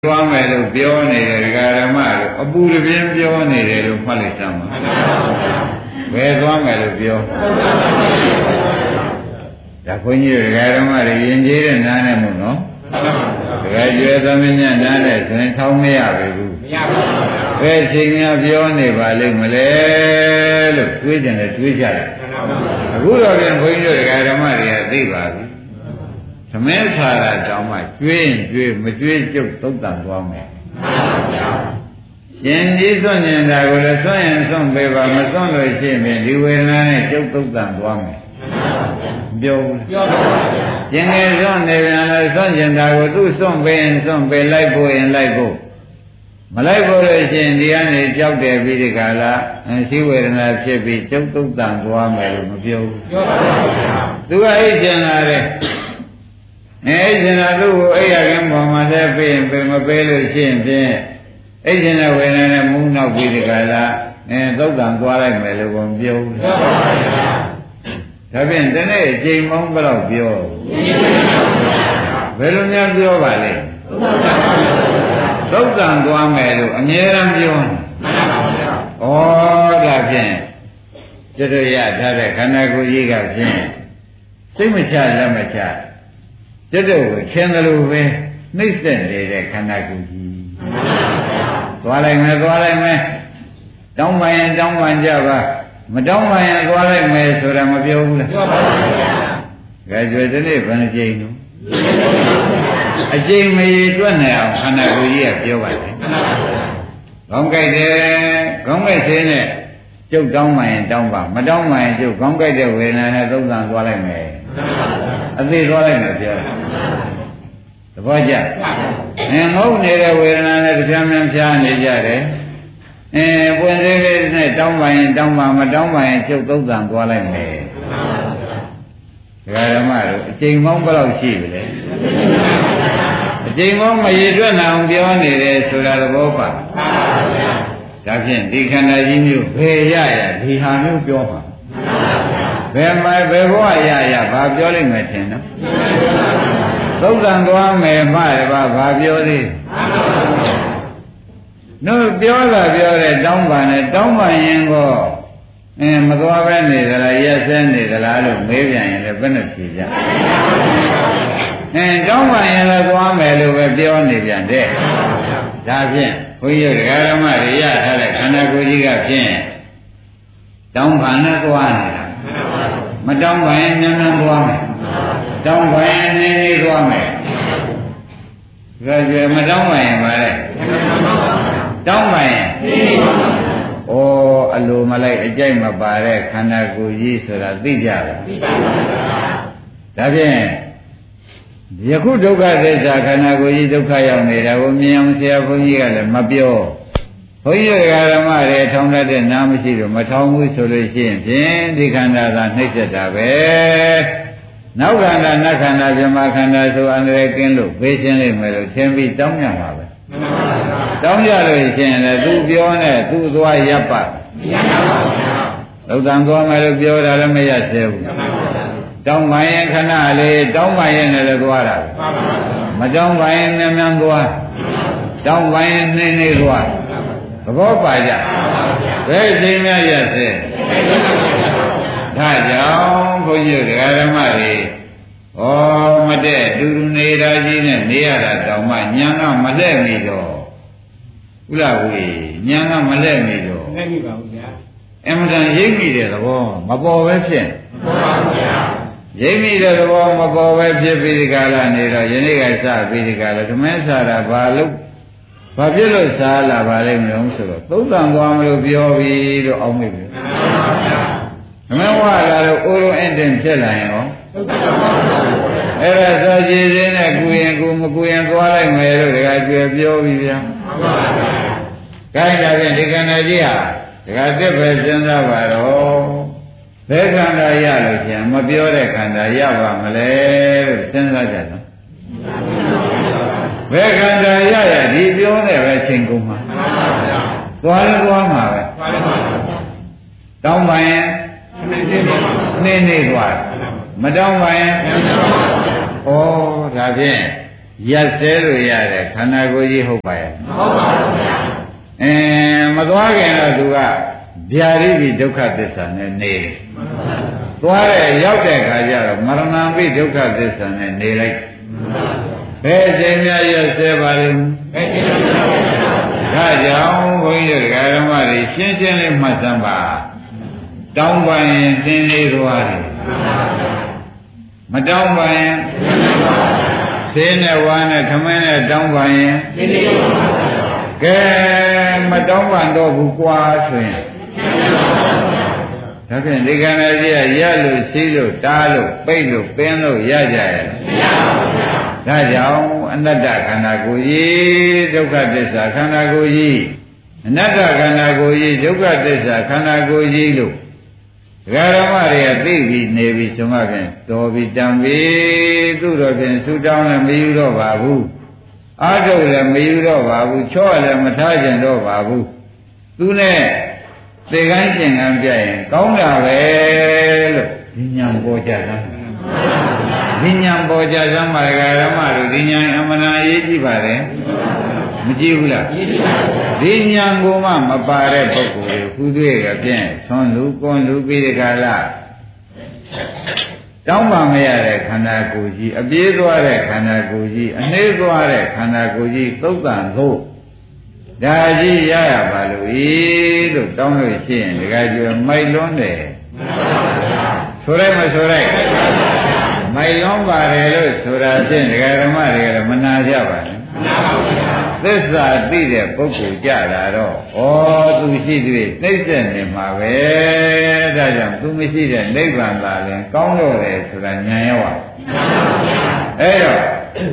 သွားမယ်လို့ပြောနေတယ်ဒကာဓမ္မတို့အပူတပြင်းပြောနေတယ်လို့မှတ်လိုက်စမ်းပါဘယ်သွားမယ်လို့ပြောဒါခွင့်ကြီးဒကာဓမ္မတွေယဉ်ကျေးတဲ့နားနဲ့မို့နော်ဒကာကျွဲသမင်းညနားနဲ့ဆိုရင်ထောင်းမရပါဘူးမရပါဘူးဘယ်ချိန်များပြောနေပါလိမ့်မလဲလို့တွေးကြတယ်တွေးကြတယ်အခုတော့ပြန်ခွင့်ကြီးဒကာဓမ္မတွေကသိပါပြီသမင်းဆာရတောင်းမှကျွေးရင်ကျွေးမကျွေးကျုပ်သုတ်တန်သွားမယ်ရှင်ကြီးစွန့်နေတာကိုလည်းစွန့်ရင်စွန့်ပေးပါမစွန့်လို့ရှိရင်ဒီဝေဒနာနဲ့ကျုပ်သုတ်တန်သွားမယ်ပြောဘူးပြောပါဘူးရှင်ငယ်စွန့်နေပြန်လို့စွန့်နေတာကိုသူ့စွန့်ပေးရင်စွန့်ပေးလိုက်ဖို့ရင်လိုက်ဖို့မလိုက်ဖို့လို့ရှိရင်ဒီကနေကြောက်တယ်ပြီးဒီကလာရှိဝေဒနာဖြစ်ပြီးကျုပ်သုတ်တန်သွားမယ်လို့မပြောဘူးပြောပါဘူးသူကအိတ်ကျင်လာတယ်အဲ့ဒီနာတို့ကိုအိယာကင်းပေါ်မှာလည်းပေးရင်ပေးမပေးလို့ရှိရင်ဖြင့်အဲ့ဒီနာဝေဒနာနဲ့မူးနောက်ပြီးဒီကလာသုတ်တံသွားလိုက်မယ်လို့ဘုံပြောဘူးလားဒါဖြင့်ဒီနေ့အချိန်မောင်းဘယ်တော့ပြောဘယ်လိုများပြောပါလဲသုတ်တံသွားမယ်လို့အမြဲတမ်းပြောနေဩဒါဖြင့်ကျွတ်ရထားတဲ့ခန္ဓာကိုယ်ကြီးကဖြင့်စိတ်မချလက်မချကျွတ်ကိုချင်းတယ်လို့ပဲနှိမ့်ဆက်နေတဲ့ခန္ဓာကိုယ်ကြီးသွားလိုက်မယ်သွားလိုက်မယ်တောင်းပန်ရင်တောင်းပန်ကြပါမတောင်းပန်ရင်သွားလိုက်မယ်ဆိုတာမပြောဘူးလားပြောပါဘူးဗျာကြွယ်ဒီနေ့ဘယ်နှကြိမ်လို့အကြိမ်မရေတွက်နေအောင်ခန္ဓာကိုယ်ကြီးကပြောပါတယ်ခေါင်းကြိုက်တယ်ခေါင်းကြိုက်သေးနဲ့ကျုပ်တောင်းပန်ရင်တောင်းပါမတောင်းပန်ရင်ကျုပ်ခေါင်းကြိုက်တဲ့ဝေဒနာနဲ့သုံးသံသွားလိုက်မယ်အသေးသွားလိုက်မယ်ပြောတယ်သဘောကျငုံနေတဲ့ဝေဒနာနဲ့တရားမှန်ဖြားနေကြတယ်ပွင့်သေးလေးနဲ့တောင်းပန်ရင်တောင်းပါမတောင်းပန်ရင်ကျုပ်သုံးသံသွားလိုက်မယ်ဒကာဓမ္မတို့အချိန်ပေါင်းဘယ်လောက်ရှိပြီလဲအချိန်ပေါင်းမရေတွက်နိုင်အောင်ပြောနေတယ်ဆိုတာသဘောပါဒါဖြင့်ဒီခန္ဓာကြီးမျိုးဘယ်ရရဒီဟာမျိုးပြောပါဘယ်မှာဘယ်ဘဝရရဘာပြောလိုက်မယ်ထင်နော်သုတ်တံသွားမယ်မှတပါဘာပြောသေးတို့ပြောတာပြောတယ်တောင်းပန်တယ်တောင်းပန်ရင်ကောမသွားပဲနေသလားရက်စဲနေသလားလို့မေးပြန်ရင်လည်းဘယ်နဲ့ဖြေကြတောင်းပန်ရင်လည်းသွားမယ်လို့ပဲပြောနေပြန်တယ်ဒါဖြင့်ဘုန်းကြီးတို့ဓမ္မတွေရထားတဲ့ခန္ဓာကိုယ်ကြီးကဖြင့်တောင်းပန်နဲ့သွားနေတာမတောင်းပန်ရင်မြန်မြန်သွားမယ်တောင်းပန်ရင်နေနေသွားမယ်ဒါကြွယ်မတောင်းပန်ရင်ပါလေတောင်းပန်ရင်နေနေသွားမယ်ဩအလိုမလိုက်အကြိုက်မပါတဲ့ခန္ဓာကိုယ်ကြီးဆိုတာသိကြလားသိပါပါဒါဖြင့်ယခုဒုက္ခသစ္စာခန္ဓာကိုယ်ကြီးဒုက္ခရောက်နေတာကိုမြင်အောင်ဆရာဘုန်းကြီးကလည်းမပြောဘုန်းကြီးဓမ္မတွေထောင်တတ်တဲ့နာမရှိတော့မထောင်ဘူးဆိုလို့ရှိရင်ဖြင့်ဒီခန္ဓာသာနှိမ့်ဆက်တာပဲနောက်ခန္ဓာနတ်ခန္ဓာဇမခန္ဓာဆိုအန္တရာယ်ကင်းလို့ဖေးရှင်းလိမ့်မယ်လို့သင်ပြီးတောင်းကြပါပဲတောင်းကြလို့ရှိရင်လည်းသူပြောနဲ့သူသွားရပ်ပါမရပါဘူးသုတ်တံသွားမယ်လို့ပြောတာလည်းမရသေးဘူးတောင်းပန်ရင်ခဏလေးတောင်းပန်ရင်လည်းသွားတာမတောင်းပန်ရင်မြန်မြန်သွားတောင်းပန်ရင်နှင်းနှင်းသွားသဘောပါကြဘယ်ချိန်မှရသေးဒါကြောင့်ဘုန်းကြီးဓမ္မတွေဩမတဲ့တူတူနေတာကြီးနဲ့နေရတာတောင်မှညာကမလဲ့မိတော့ဥလားဝေညာကမလဲ့မိတော့လဲ့မိပါဘူးဗျာအမှန်တန်ရိပ်မိတဲ့သဘောမပေါ်ပဲဖြစ်မပေါ်ပါဘူးဗျာရိပ်မိတဲ့သဘောမပေါ်ပဲဖြစ်ပြီးဒီကလာနေတော့ယနေ့ကစပြီးဒီကလာဓမ္မစားတာဘာလို့ဘာဖြစ်လို့စားလာပါလိမ့်မလို့ဆိုတော့သုတ်တံသွားမလို့ပြောပြီးတော့အောင်းမိပြီဓမ္မဝါလာတော့အိုးလုံးအင်းတင်ဖြစ်လာရင်ရောအဲ့ဒါဆိုကြည်စင်းနဲ့ကုရင်ကုမကုရင်သွားလိုက်မယ်လို့ဒီကကျွယ်ပြောပြီးဗျာခိုင်းတာဖြင့်ဒီခန္ဓာကြီးဟာဒီကတက်ပဲစဉ်းစားပါတော့ဘယ်ခန္ဓာရလို့ကျန်မပြောတဲ့ခန္ဓာရပါမလဲလို့စဉ်းစားကြတော့ဘယ်ခန္ဓာရရဒီပြောတဲ့ပဲချိန်ကုန်မှာသွားလည်းသွားမှာပဲတောင်းပန်ရင်နေနေသွားမတောင်းပန်ရင်ဩဒါဖြင့်ရက်စဲလို့ရတဲ့ခန္ဓာကိုယ်ကြီးဟုတ်ပါရဲ့မဟုတ်ပါဘူးဗျာမသွားခင်တော့သူကဗျာဒိပိဒုက္ခသစ္စာနဲ့နေတယ်သွားတဲ့ရောက်တဲ့အခါကျတော့မရဏံပိဒုက္ခသစ္စာနဲ့နေလိုက်ဘယ်အချိန်များရက်စဲပါလိမ့်ဒါကြောင့်ဘုန်းကြီးတို့ဓမ္မတွေရှင်းရှင်းလေးမှတ်စမ်းပါတောင်းပန်ရင်သင်လေးသွားတယ်မတောင်းပန်ရင်ဆေးနဲ့ဝါနဲ့ခမင်းနဲ့တောင်းပန်ရင်သင်လေးသွားကဲမတောင်းပန်တော့ဘူးကွာဆိုရင်ဒါဖြင့်ဒီကံကြီးကရလို့ရှိလို့တားလို့ပိတ်လို့ပင်းလို့ရကြရဲ့မရပါဘူးဗျာဒါကြောင့်အနတ္တခန္ဓာကိုယ်ကြီးဒုက္ခသစ္စာခန္ဓာကိုယ်ကြီးအနတ္တခန္ဓာကိုယ်ကြီးဒုက္ခသစ္စာခန္ဓာကိုယ်ကြီးလို့ဒကာဓမ္မတွေကသိပြီးနေပြီးဆိုမှဖြင့်တော်ပြီးတံပြီးသူ့တော်ဖြင့်ဆူတောင်းလည်းမယူတော့ပါဘူးအာထုတ်လည်းမယူတော့ပါဘူးချော့လည်းမထားကျင်တော့ပါဘူးသူနဲ့သေကိုင်းကျင်ကံပြရင်ကောင်းတာပဲလို့ဒီညာပေါ်ကြတာဒီညာပေါ်ကြစမ်းပါဒကာဓမ္မတို့ဒီညာအမှန်အရေးကြည့်ပါတယ်မကြည့်ဘူးလားဒီညာကိုမှမပါတဲ့ပုဂ္ဂိုလ်တွေခုတွေ့ရဖြင့်ဆွမ်းလူကွန်လူပြီးဒီကလာတောင်းပန်မရတဲ့ခန္ဓာကိုယ်ကြီးအပြေးသွားတဲ့ခန္ဓာကိုယ်ကြီးအနှေးသွားတဲ့ခန္ဓာကိုယ်ကြီးသုတ်တန်ဖို့ဒါကြီးရရပါလို့လို့တောင်းလို့ရှိရင်ဒကာကျော်မိုက်လွန်းတယ်ဆိုလိုက်မဆိုလိုက်မိုက်လွန်းပါတယ်လို့ဆိုတာဖြင့်ဒကာဓမ္မတွေကလည်းမနာကြပါနဲ့သစ္စာသိတဲ့ပုဂ္ဂိုလ်ကြတာတော့ဩသူရှိသေးနှိမ့်ဆက်နေမှာပဲဒါကြောင့်သူမရှိတဲ့နိဗ္ဗာန်လာရင်ကောင်းတော့တယ်ဆိုတာဉာဏ်ရောက်ပါအဲ့တော့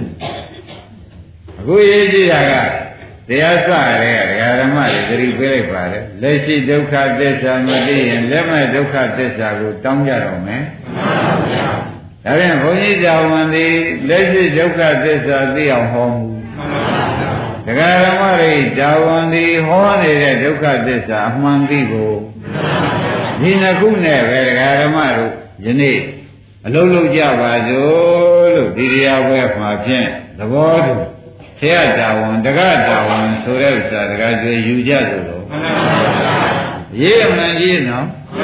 အခုရေးကြည့်တာကတရားစရဲဒကာဓမ္မတွေသတိပေးလိုက်ပါတယ်လက်ရှိဒုက္ခသစ္စာမသိရင်လက်မဲ့ဒုက္ခသစ္စာကိုတောင်းကြတော့မယ်ဒါဖြင့်ဘုန်းကြီးကြောင့်ဝန်သည်လက်ရှိဒုက္ခသစ္စာသိအောင်ဟောမှုဒကာဓမ္မတွေကြောင့်ဝန်သည်ဟောနေတဲ့ဒုက္ခသစ္စာအမှန်သိကိုဒီနှစ်ခုနဲ့ပဲဒကာဓမ္မတို့ယနေ့အလုံးလုံးကြပါစို့လို့ဒီတရားပွဲမှာဖြင့်သဘောတူဆရာတာဝန်တက္ကတာဝန်ဆိုတဲ့ဥစ္စာတက္ကကျွေယူကြဆိုလို့ရေးအမှန်ကြီးနော်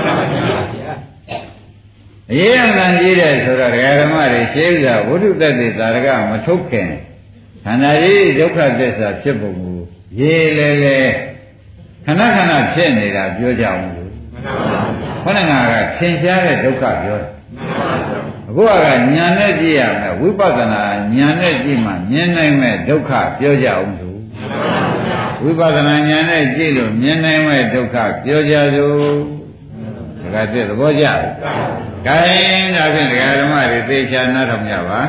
ရေးအမှန်ကြီးတဲ့ဆိုတော့ဒကာဓမ္မတွေရှင်းပြဝိတုတ္တိသာရကမထုတ်ခင်ခန္ဓာကြီးဒုက္ခသစ္စာဖြစ်ပုံကိုရေးလေလေခဏခဏဖြစ်နေတာပြောကြအောင်လို့ခဏခဏကသင်ရှားတဲ့ဒုက္ခပြောတယ်အခုကညာနဲ့ကြည့်ရမယ်ဝိပဿနာညာနဲ့ကြည့်မှမြင်နိုင်မဲ့ဒုက္ခပြောကြအောင်သူဝိပဿနာညာနဲ့ကြည့်လို့မြင်နိုင်မဲ့ဒုက္ခပြောကြသူဒါကတည်းကသဘောကျတယ်။ခိုင်းဒါဖြင့်ဒကာဓမ္မတွေသေချာနားထောင်ကြပါ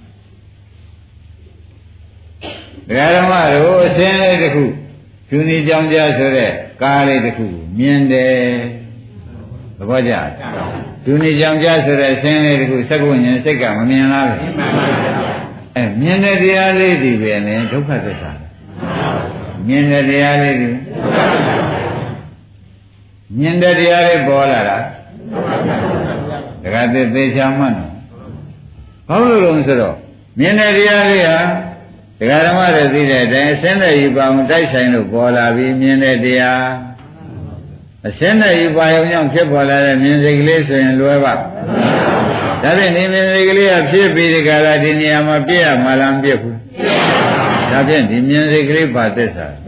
ဒကာဓမ္မတို့အစင်းလေးတစ်ခုဖြူနီကြောင်ကြားဆိုတဲ့ကားလေးတစ်ခုမြင်တယ်သဘောကျဒုနေကြောင်ကြားဆိုတဲ့အစင်းလေးတခုစက္ကုဉ္ဉ္စိတ်ကမမြင်လားပဲမြင်တဲ့တရားလေးဒီပဲနဲ့ဒုက္ခသစ္စာမြင်တဲ့တရားလေးဒီမြင်တဲ့တရားလေးပေါ်လာတာဒကာသေချာမှတ်နော်ဘာလို့လဲဆိုတော့မြင်တဲ့တရားလေးဟာဒကာဓမ္မတွေသိတဲ့အတိုင်းအစင်းတဲ့ယူပါအောင်တိုက်ဆိုင်လို့ပေါ်လာပြီးမြင်တဲ့တရားအစင်းတဲ့ယူပါရုံကြောင့်ဖြစ်ပေါ်လာတဲ့မြင်စိတ်ကလေးဆိုရင်လွယ်ပါဒါဖြင့်ဒီမြင်စိတ်ကလေးကဖြစ်ပြီးဒီကလာဒီနေရာမှာပြည့်ရမှာလားမပြည့်ဘူးဒါဖြင့်ဒီမြင်စိတ်ကလေးပါသစ္စာ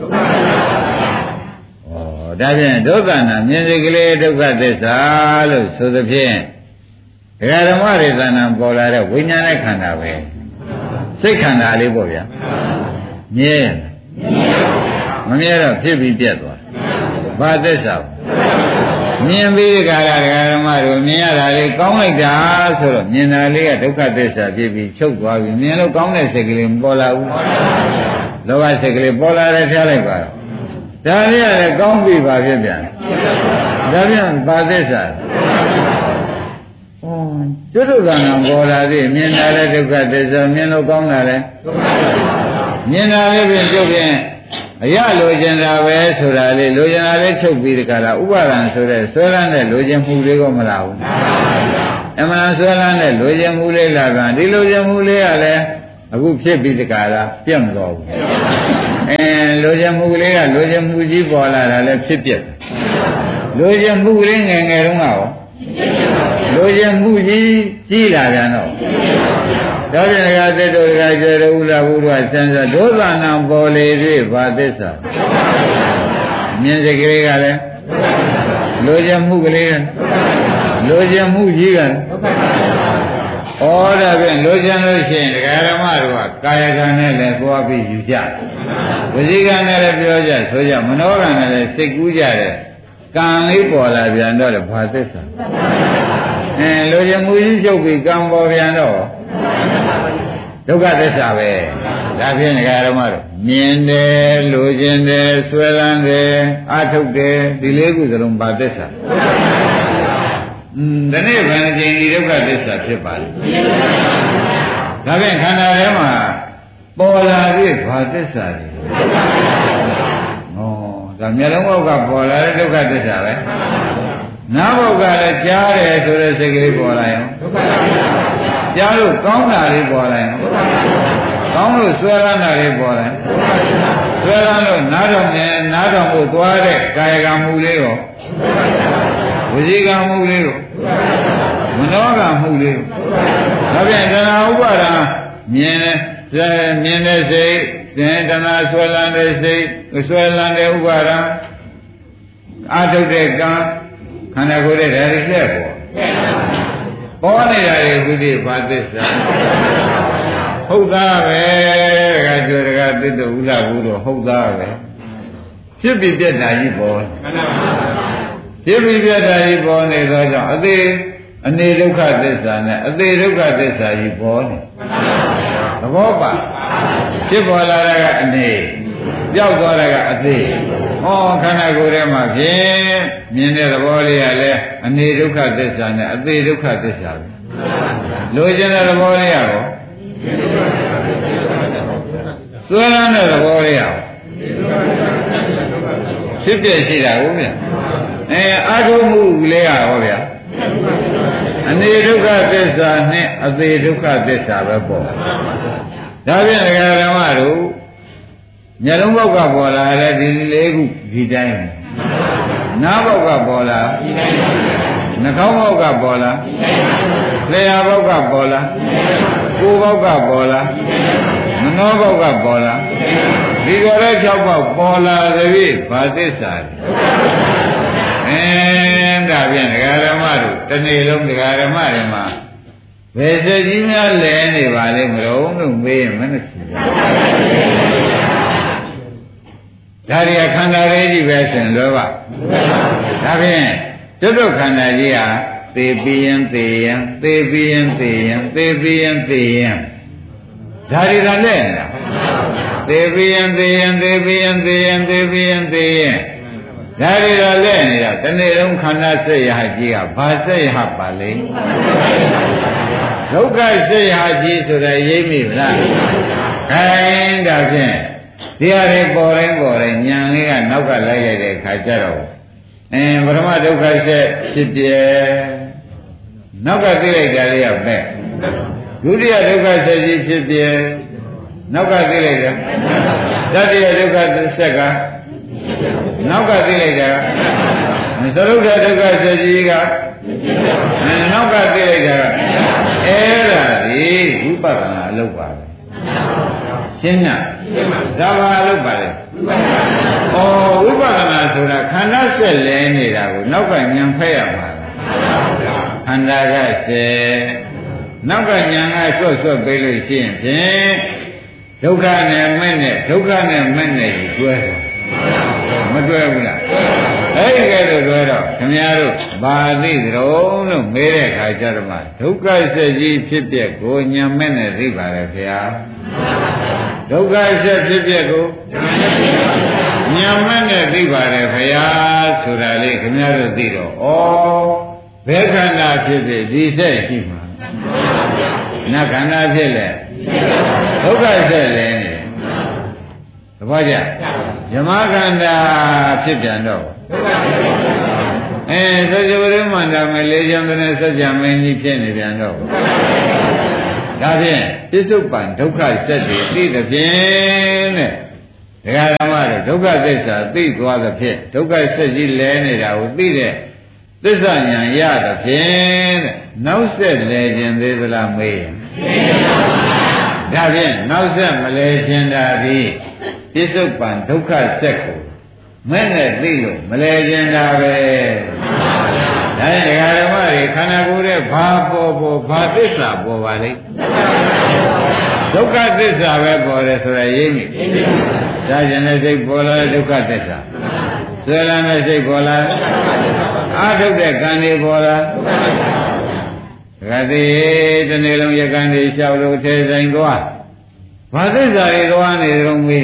ဒါဖြင့်ဒုက္ခနာမြင်စိတ်ကလေးဒုက္ခသစ္စာလို့ဆိုသဖြင့်ဒကာဓမ္မတွေသဏ္ဍာန်ပေါ်လာတဲ့ဝိညာဉ်နဲ့ခန္ဓာပဲစိတ်ခန္ဓာလေးပေါ့ဗျာမြဲမမြဲတော့ဖြစ်ပြီးပြတ်သွားဘာသစ္စာမြင်ပြီးဒီကလာဒကာဓမ္မတို့မြင်ရတာလေးကောင်းလိုက်တာဆိုတော့မြင်တာလေးကဒုက္ခသစ္စာဖြစ်ပြီးချုပ်သွားပြီမြင်လို့ကောင်းတဲ့စိတ်ကလေးမပေါ်လာဘူးလောဘစိတ်ကလေးပေါ်လာတယ်ထားလိုက်ပါဒါလေးကလည်းကောင်းပြီပါဖြစ်ပြန်ဒါပြန်ဘာသစ္စာကျွတ်ဒုက္ခနာပေါ်လာသေးမြင်တာလည်းဒုက္ခသစ္စာမြင်လို့ကောင်းတာလည်းမြင်တာလေးဖြင့်ကျုပ်ဖြင့်အရလိုချင်တာပဲဆိုတာလေးလိုချင်တာလေးထုတ်ပြီးတခါလားဥပါဒံဆိုတဲ့ဆွဲလန်းတဲ့လိုချင်မှုလေးကိုမလာဘူးအမှန်ဆွဲလန်းတဲ့လိုချင်မှုလေးလာကဒီလိုချင်မှုလေးကလည်းအခုဖြစ်ပြီးတကားလားပြတ်မသွားဘူးလိုချင်မှုကလေးကလိုချင်မှုကြီးပေါ်လာတာလည်းဖြစ်ပြက်လိုချင်မှုကလေးငယ်ငယ်တုန်းကရောလိုချင်မှုကြီးလာပြန်တော့ဒါပြန်ကသတ္တုကကျေရဥလာဘုရားဆန်းစားဒုသနာပေါ်လေပြီဘာသစ္စာမြင်စိတ်ကလေးကလည်းလိုချင်မှုကလေးလိုချင်မှုကြီးကဩဒါဖြင့်လိုချင်လို့ရှိရင်ဒကာဓမ္မတို့ကကာယကံနဲ့လည်းသွားပြီးယူကြဝစီကံနဲ့လည်းပြောကြဆိုကြမနောကံနဲ့လည်းစိတ်ကူးကြတယ်ကံလေးပေါ်လာပြန်တော့လေဘာသစ္စာလိုချင်မှုကြီးချုပ်ပြီးကံပေါ်ပြန်တော့ဒုက္ခသစ္စာပဲဒါဖြင့်ဒကာဓမ္မတို့မြင်တယ်လိုချင်တယ်ဆွဲလန်းတယ်အထုတ်တယ်ဒီလေးခုစလုံးဘာသစ္စာဒီနေ့ဘယ်နှကြိမ်ဒီဒုက္ခသစ္စာဖြစ်ပါလဲဒါဖြင့်ခန္ဓာထဲမှာပေါ်လာပြီးဘာသစ္စာလဲဒါမျက်လုံးဘောက်ကပေါ်လာတဲ့ဒုက္ခသစ္စာပဲနားဘောက်ကလည်းကြားတယ်ဆိုတဲ့စိတ်ကလေးပေါ်လာရင်ဒုက္ခသစ္စာကြားလို့ကောင်းတာလေးပေါ်လာရင်ကောင်းလို့ဆွဲလန်းတာလေးပေါ်လာရင်ဆွဲလန်းလို့နားတော်ကိုသွားတဲ့ကာယကံမှုလေးရောဝစီကံမှုလေးရောမနောကံမှုလေးရောဒါပြန်တဏှာဥပါဒံမြင်တဲ့စိတ်သင်တဏှာဆွဲလန်းတဲ့စိတ်ဆွဲလန်းတဲ့ဥပါဒံအာထုတ်တဲ့ကံခန္ဓာကိုယ်ရဲ့ဓာတ်တွေလက်ပေါ်နေတာတွေဘုရားဘာသစ္စာဟုတ်သားပဲတခါကျော်တခါသစ္စာဥလာဘူးတော့ဟုတ်သားပဲဖြစ်ပြီးပြတ်တာကြီးပေါ်ဖြစ်ပြီးပြတ်တာကြီးပေါ်နေသောကြောင့်အနေဒုက္ခသစ္စာနဲ့အသေးဒုက္ခသစ္စာကြီးပေါ်နေသဘောပါဖြစ်ပေါ်လာတာကအနေပြောက်သွားတာကအသေးဟောခန္ဓာကိုယ်ထဲမှာဖြင့်မြင်တဲ့သဘောလေးကလည်းအနေဒုက္ခသစ္စာနဲ့အသေးဒုက္ခသစ္စာပဲလိုချင်တဲ့သဘောလေးရောဆွဲလန်းတဲ့သဘောလေးရောဖြစ်ပြရှိတာဟုတ်ဗျအာထုမှုလေးကဟောဗျာအနေဒုက္ခသစ္စာနဲ့အသေးဒုက္ခသစ္စာပဲပေါ့ဒါဖြင့်ဒကာဓမ္မတို့မျက်လုံးဘောက်ကပေါ်လာတဲ့ဒီလေးခုဒီတိုင်းနားဘောက်ကပေါ်လာနှာခေါင်းဘောက်ကပေါ်လာလျှာဘောက်ကပေါ်လာကိုယ်ဘောက်ကပေါ်လာမနောဘောက်ကပေါ်လာဒီကြော်တဲ့6ဘောက်ပေါ်လာသည်ဘာသစ္စာဒါဖြင့်ဒကာဓမ္မတို့တနေ့လုံးဒကာဓမ္မတွေမှာဘယ်စက်ကြီးများလဲနေပါလိမ့်မလို့မေးရင်မနဲ့ရှိဒါရီခန္ဓာလေးကြီးပဲဆိုရင်လောဘဒါဖြင့်ကျွတ်တို့ခန္ဓာကြီးဟာသေပြီးရင်သေရင်သေပြီးရင်သေရင်သေပြီးရင်သေရင်ဒါရီကလည်းနေတာသေပြီးရင်သေရင်သေပြီးရင်သေရင်သေပြီးရင်သေရင်ဒါရီကလည်းနေတာတနေ့လုံးခန္ဓာစိတ်ရဟကြီးကဘာစိတ်ရဟပါလဲဒုက္ခစိတ်ရဟကြီးဆိုတဲ့ရိပ်မိဗလားခိုင်းဒါဖြင့်ဒီဟာတွေပေါ်တိုင်းဉာဏ်လေးကနောက်ကလိုက်ရတဲ့ခါကျတော့ပထမဒုက္ခဆက်ဖြစ်ပြဲနောက်ကသိလိုက်တာလေးကမဲ့ဒုတိယဒုက္ခဆက်ကြီးဖြစ်ပြဲနောက်ကသိလိုက်တာတတိယဒုက္ခဆက်ကနောက်ကသိလိုက်တာသရုပ်ဒုက္ခဆက်ကြီးကနောက်ကသိလိုက်တာအဲ့ဒါဒီဝိပဿနာအလုပ်ပါပဲရှင်းလားဒါပါလို့ပါလေဝိပဿနာဆိုတာခန္ဓာဆက်လဲနေတာကိုနောက်ကဉာဏ်ဖက်ရမှာခန္ဓာကဆက်နောက်ကဉာဏ်ကဆွတ်ပေးလို့ရှိရင်ဖြင့်ဒုက္ခနဲ့မဲ့နဲ့ကိုတွဲတယ်မတွဲဘူးလားအဲ့ဒီကဲတော့တွဲတော့ခင်ဗျားတို့ဘာသိကြုံလို့မေးတဲ့ခါကျတော့မှဒုက္ခဆက်ကြီးဖြစ်ပြက်ကိုဉာဏ်မဲ့နဲ့သိပါလေခင်ဗျာဒုက္ခဆက်ဖြစ်ပြက်ကိုဉာဏ်မဲ့နဲ့သိပါတယ်ခရားဆိုတာလေးခင်ဗျားတို့သိတော့ဘယ်ခန္ဓာဖြစ်ဖြစ်ဒီဆက်ရှိမှာနတ်ခန္ဓာဖြစ်လေဒုက္ခဆက်လည်းနေသဘောကျယမခန္ဓာဖြစ်ပြန်တော့သစ္စာဝိမန္တမေလေးချမ်းတဲ့စัจ जा မင်းကြီးဖြစ်နေပြန်တော့ဒါဖြင့်ပစ္စုပန်ဒုက္ခစက်တွေသိတဲ့ဖြင့်တဲ့ဒကာဓမ္မတို့ဒုက္ခသစ္စာသိသွားတဲ့ဖြင့်ဒုက္ခစက်ကြီးလဲနေတာကိုသိတဲ့သစ္စာဉာဏ်ရတဲ့ဖြင့်တဲ့နောက်ဆက်လဲခြင်းသေးသလားမေးရင်ဒါဖြင့်နောက်ဆက်မလဲခြင်းတာဒီပစ္စုပန်ဒုက္ခစက်ကိုမဲ့နဲ့သိလို့မလဲခြင်းတာပဲဒါနဲ့ဒကာဓမ္မတွေခန္ဓာကိုယ်ရဲ့ဘာပေါ်ဘာသစ္စာပေါ်ပါလိမ့်ဒုက္ခသစ္စာပဲပေါ်တယ်ဆိုရရေးမိဒါကျင်တဲ့စိတ်ပေါ်လာတဲ့ဒုက္ခသစ္စာဆွဲလန်းတဲ့စိတ်ပေါ်လာအာထုတ်တဲ့ကံတွေပေါ်လာဒကာတိတနေ့လုံးရကံတွေလျှောက်လို့ထဲဆိုင်သွားဘာသစ္စာတွေသွားနေကြုံမေး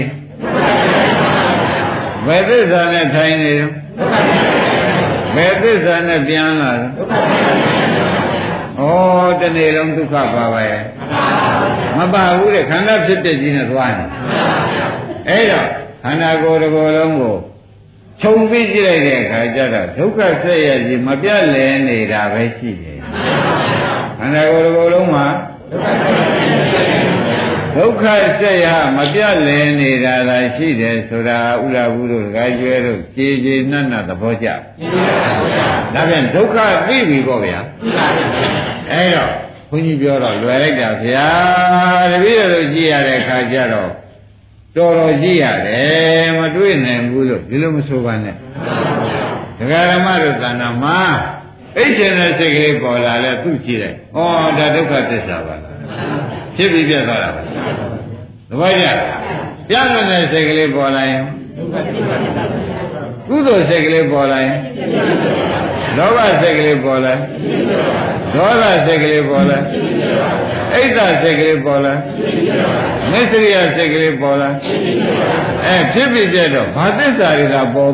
ဘယ်သစ္စာနဲ့ထိုင်နေကြဘယ်သစ္စာနဲ့ပြန်လာလဲဩတနေ့လုံးဒုက္ခပါပဲမပါဘူးတဲ့ခန္ဓာဖြစ်တဲ့ကြီးနဲ့သွားနေအဲ့တော့ခန္ဓာကိုယ်တစ်ကိုယ်လုံးကိုခြုံပြီးကြည့်လိုက်တဲ့အခါကျတော့ဒုက္ခဆက်ရကြီးမပြတ်လဲနေတာပဲရှိတယ်ခန္ဓာကိုယ်တစ်ကိုယ်လုံးမှာဒုက္ခဆက်ရမပြတ်လဲနေတာသာရှိတယ်ဆိုတာဥရဘူးတို့ဒကာကျွဲတို့ခြေခြေနတ်နတ်သဘောကျဒါပြန်ဒုက္ခသိပြီပေါ့ဗျာအဲ့တော့ဘုန်းကြီးပြောတော့လွယ်လိုက်တာဗျာတပည့်တော်ကြည့်ရတဲ့အခါကျတော့တော်တော်ကြည့်ရတယ်မတွေ့နိုင်ဘူးလို့ဒီလိုမဆိုပါနဲ့ဒကာဓမ္မတို့သဏ္ဍာန်မှာအိတ်ရှင်တဲ့စိတ်ကလေးပေါ်လာလဲသူ့ကြည့်လိုက်ဩဒါဒုက္ခသစ္စာပါလားဖြစ်ပြီးပြတ်သွားတာပါသဘောကျပြတ်တဲ့စိတ်ကလေးပေါ်လာရင်ကုသိုလ်စိတ်ကလေးပေါ်လာရင်လောဘစိတ်ကလေးပေါ်လာဒေါသစိတ်ကလေးပေါ်လာအိတ်တစိတ်ကလေးပေါ်လာမစ္စရိယစိတ်ကလေးပေါ်လာဖြစ်ပြီးပြတ်တော့ဘာသစ္စာတွေကပေါ်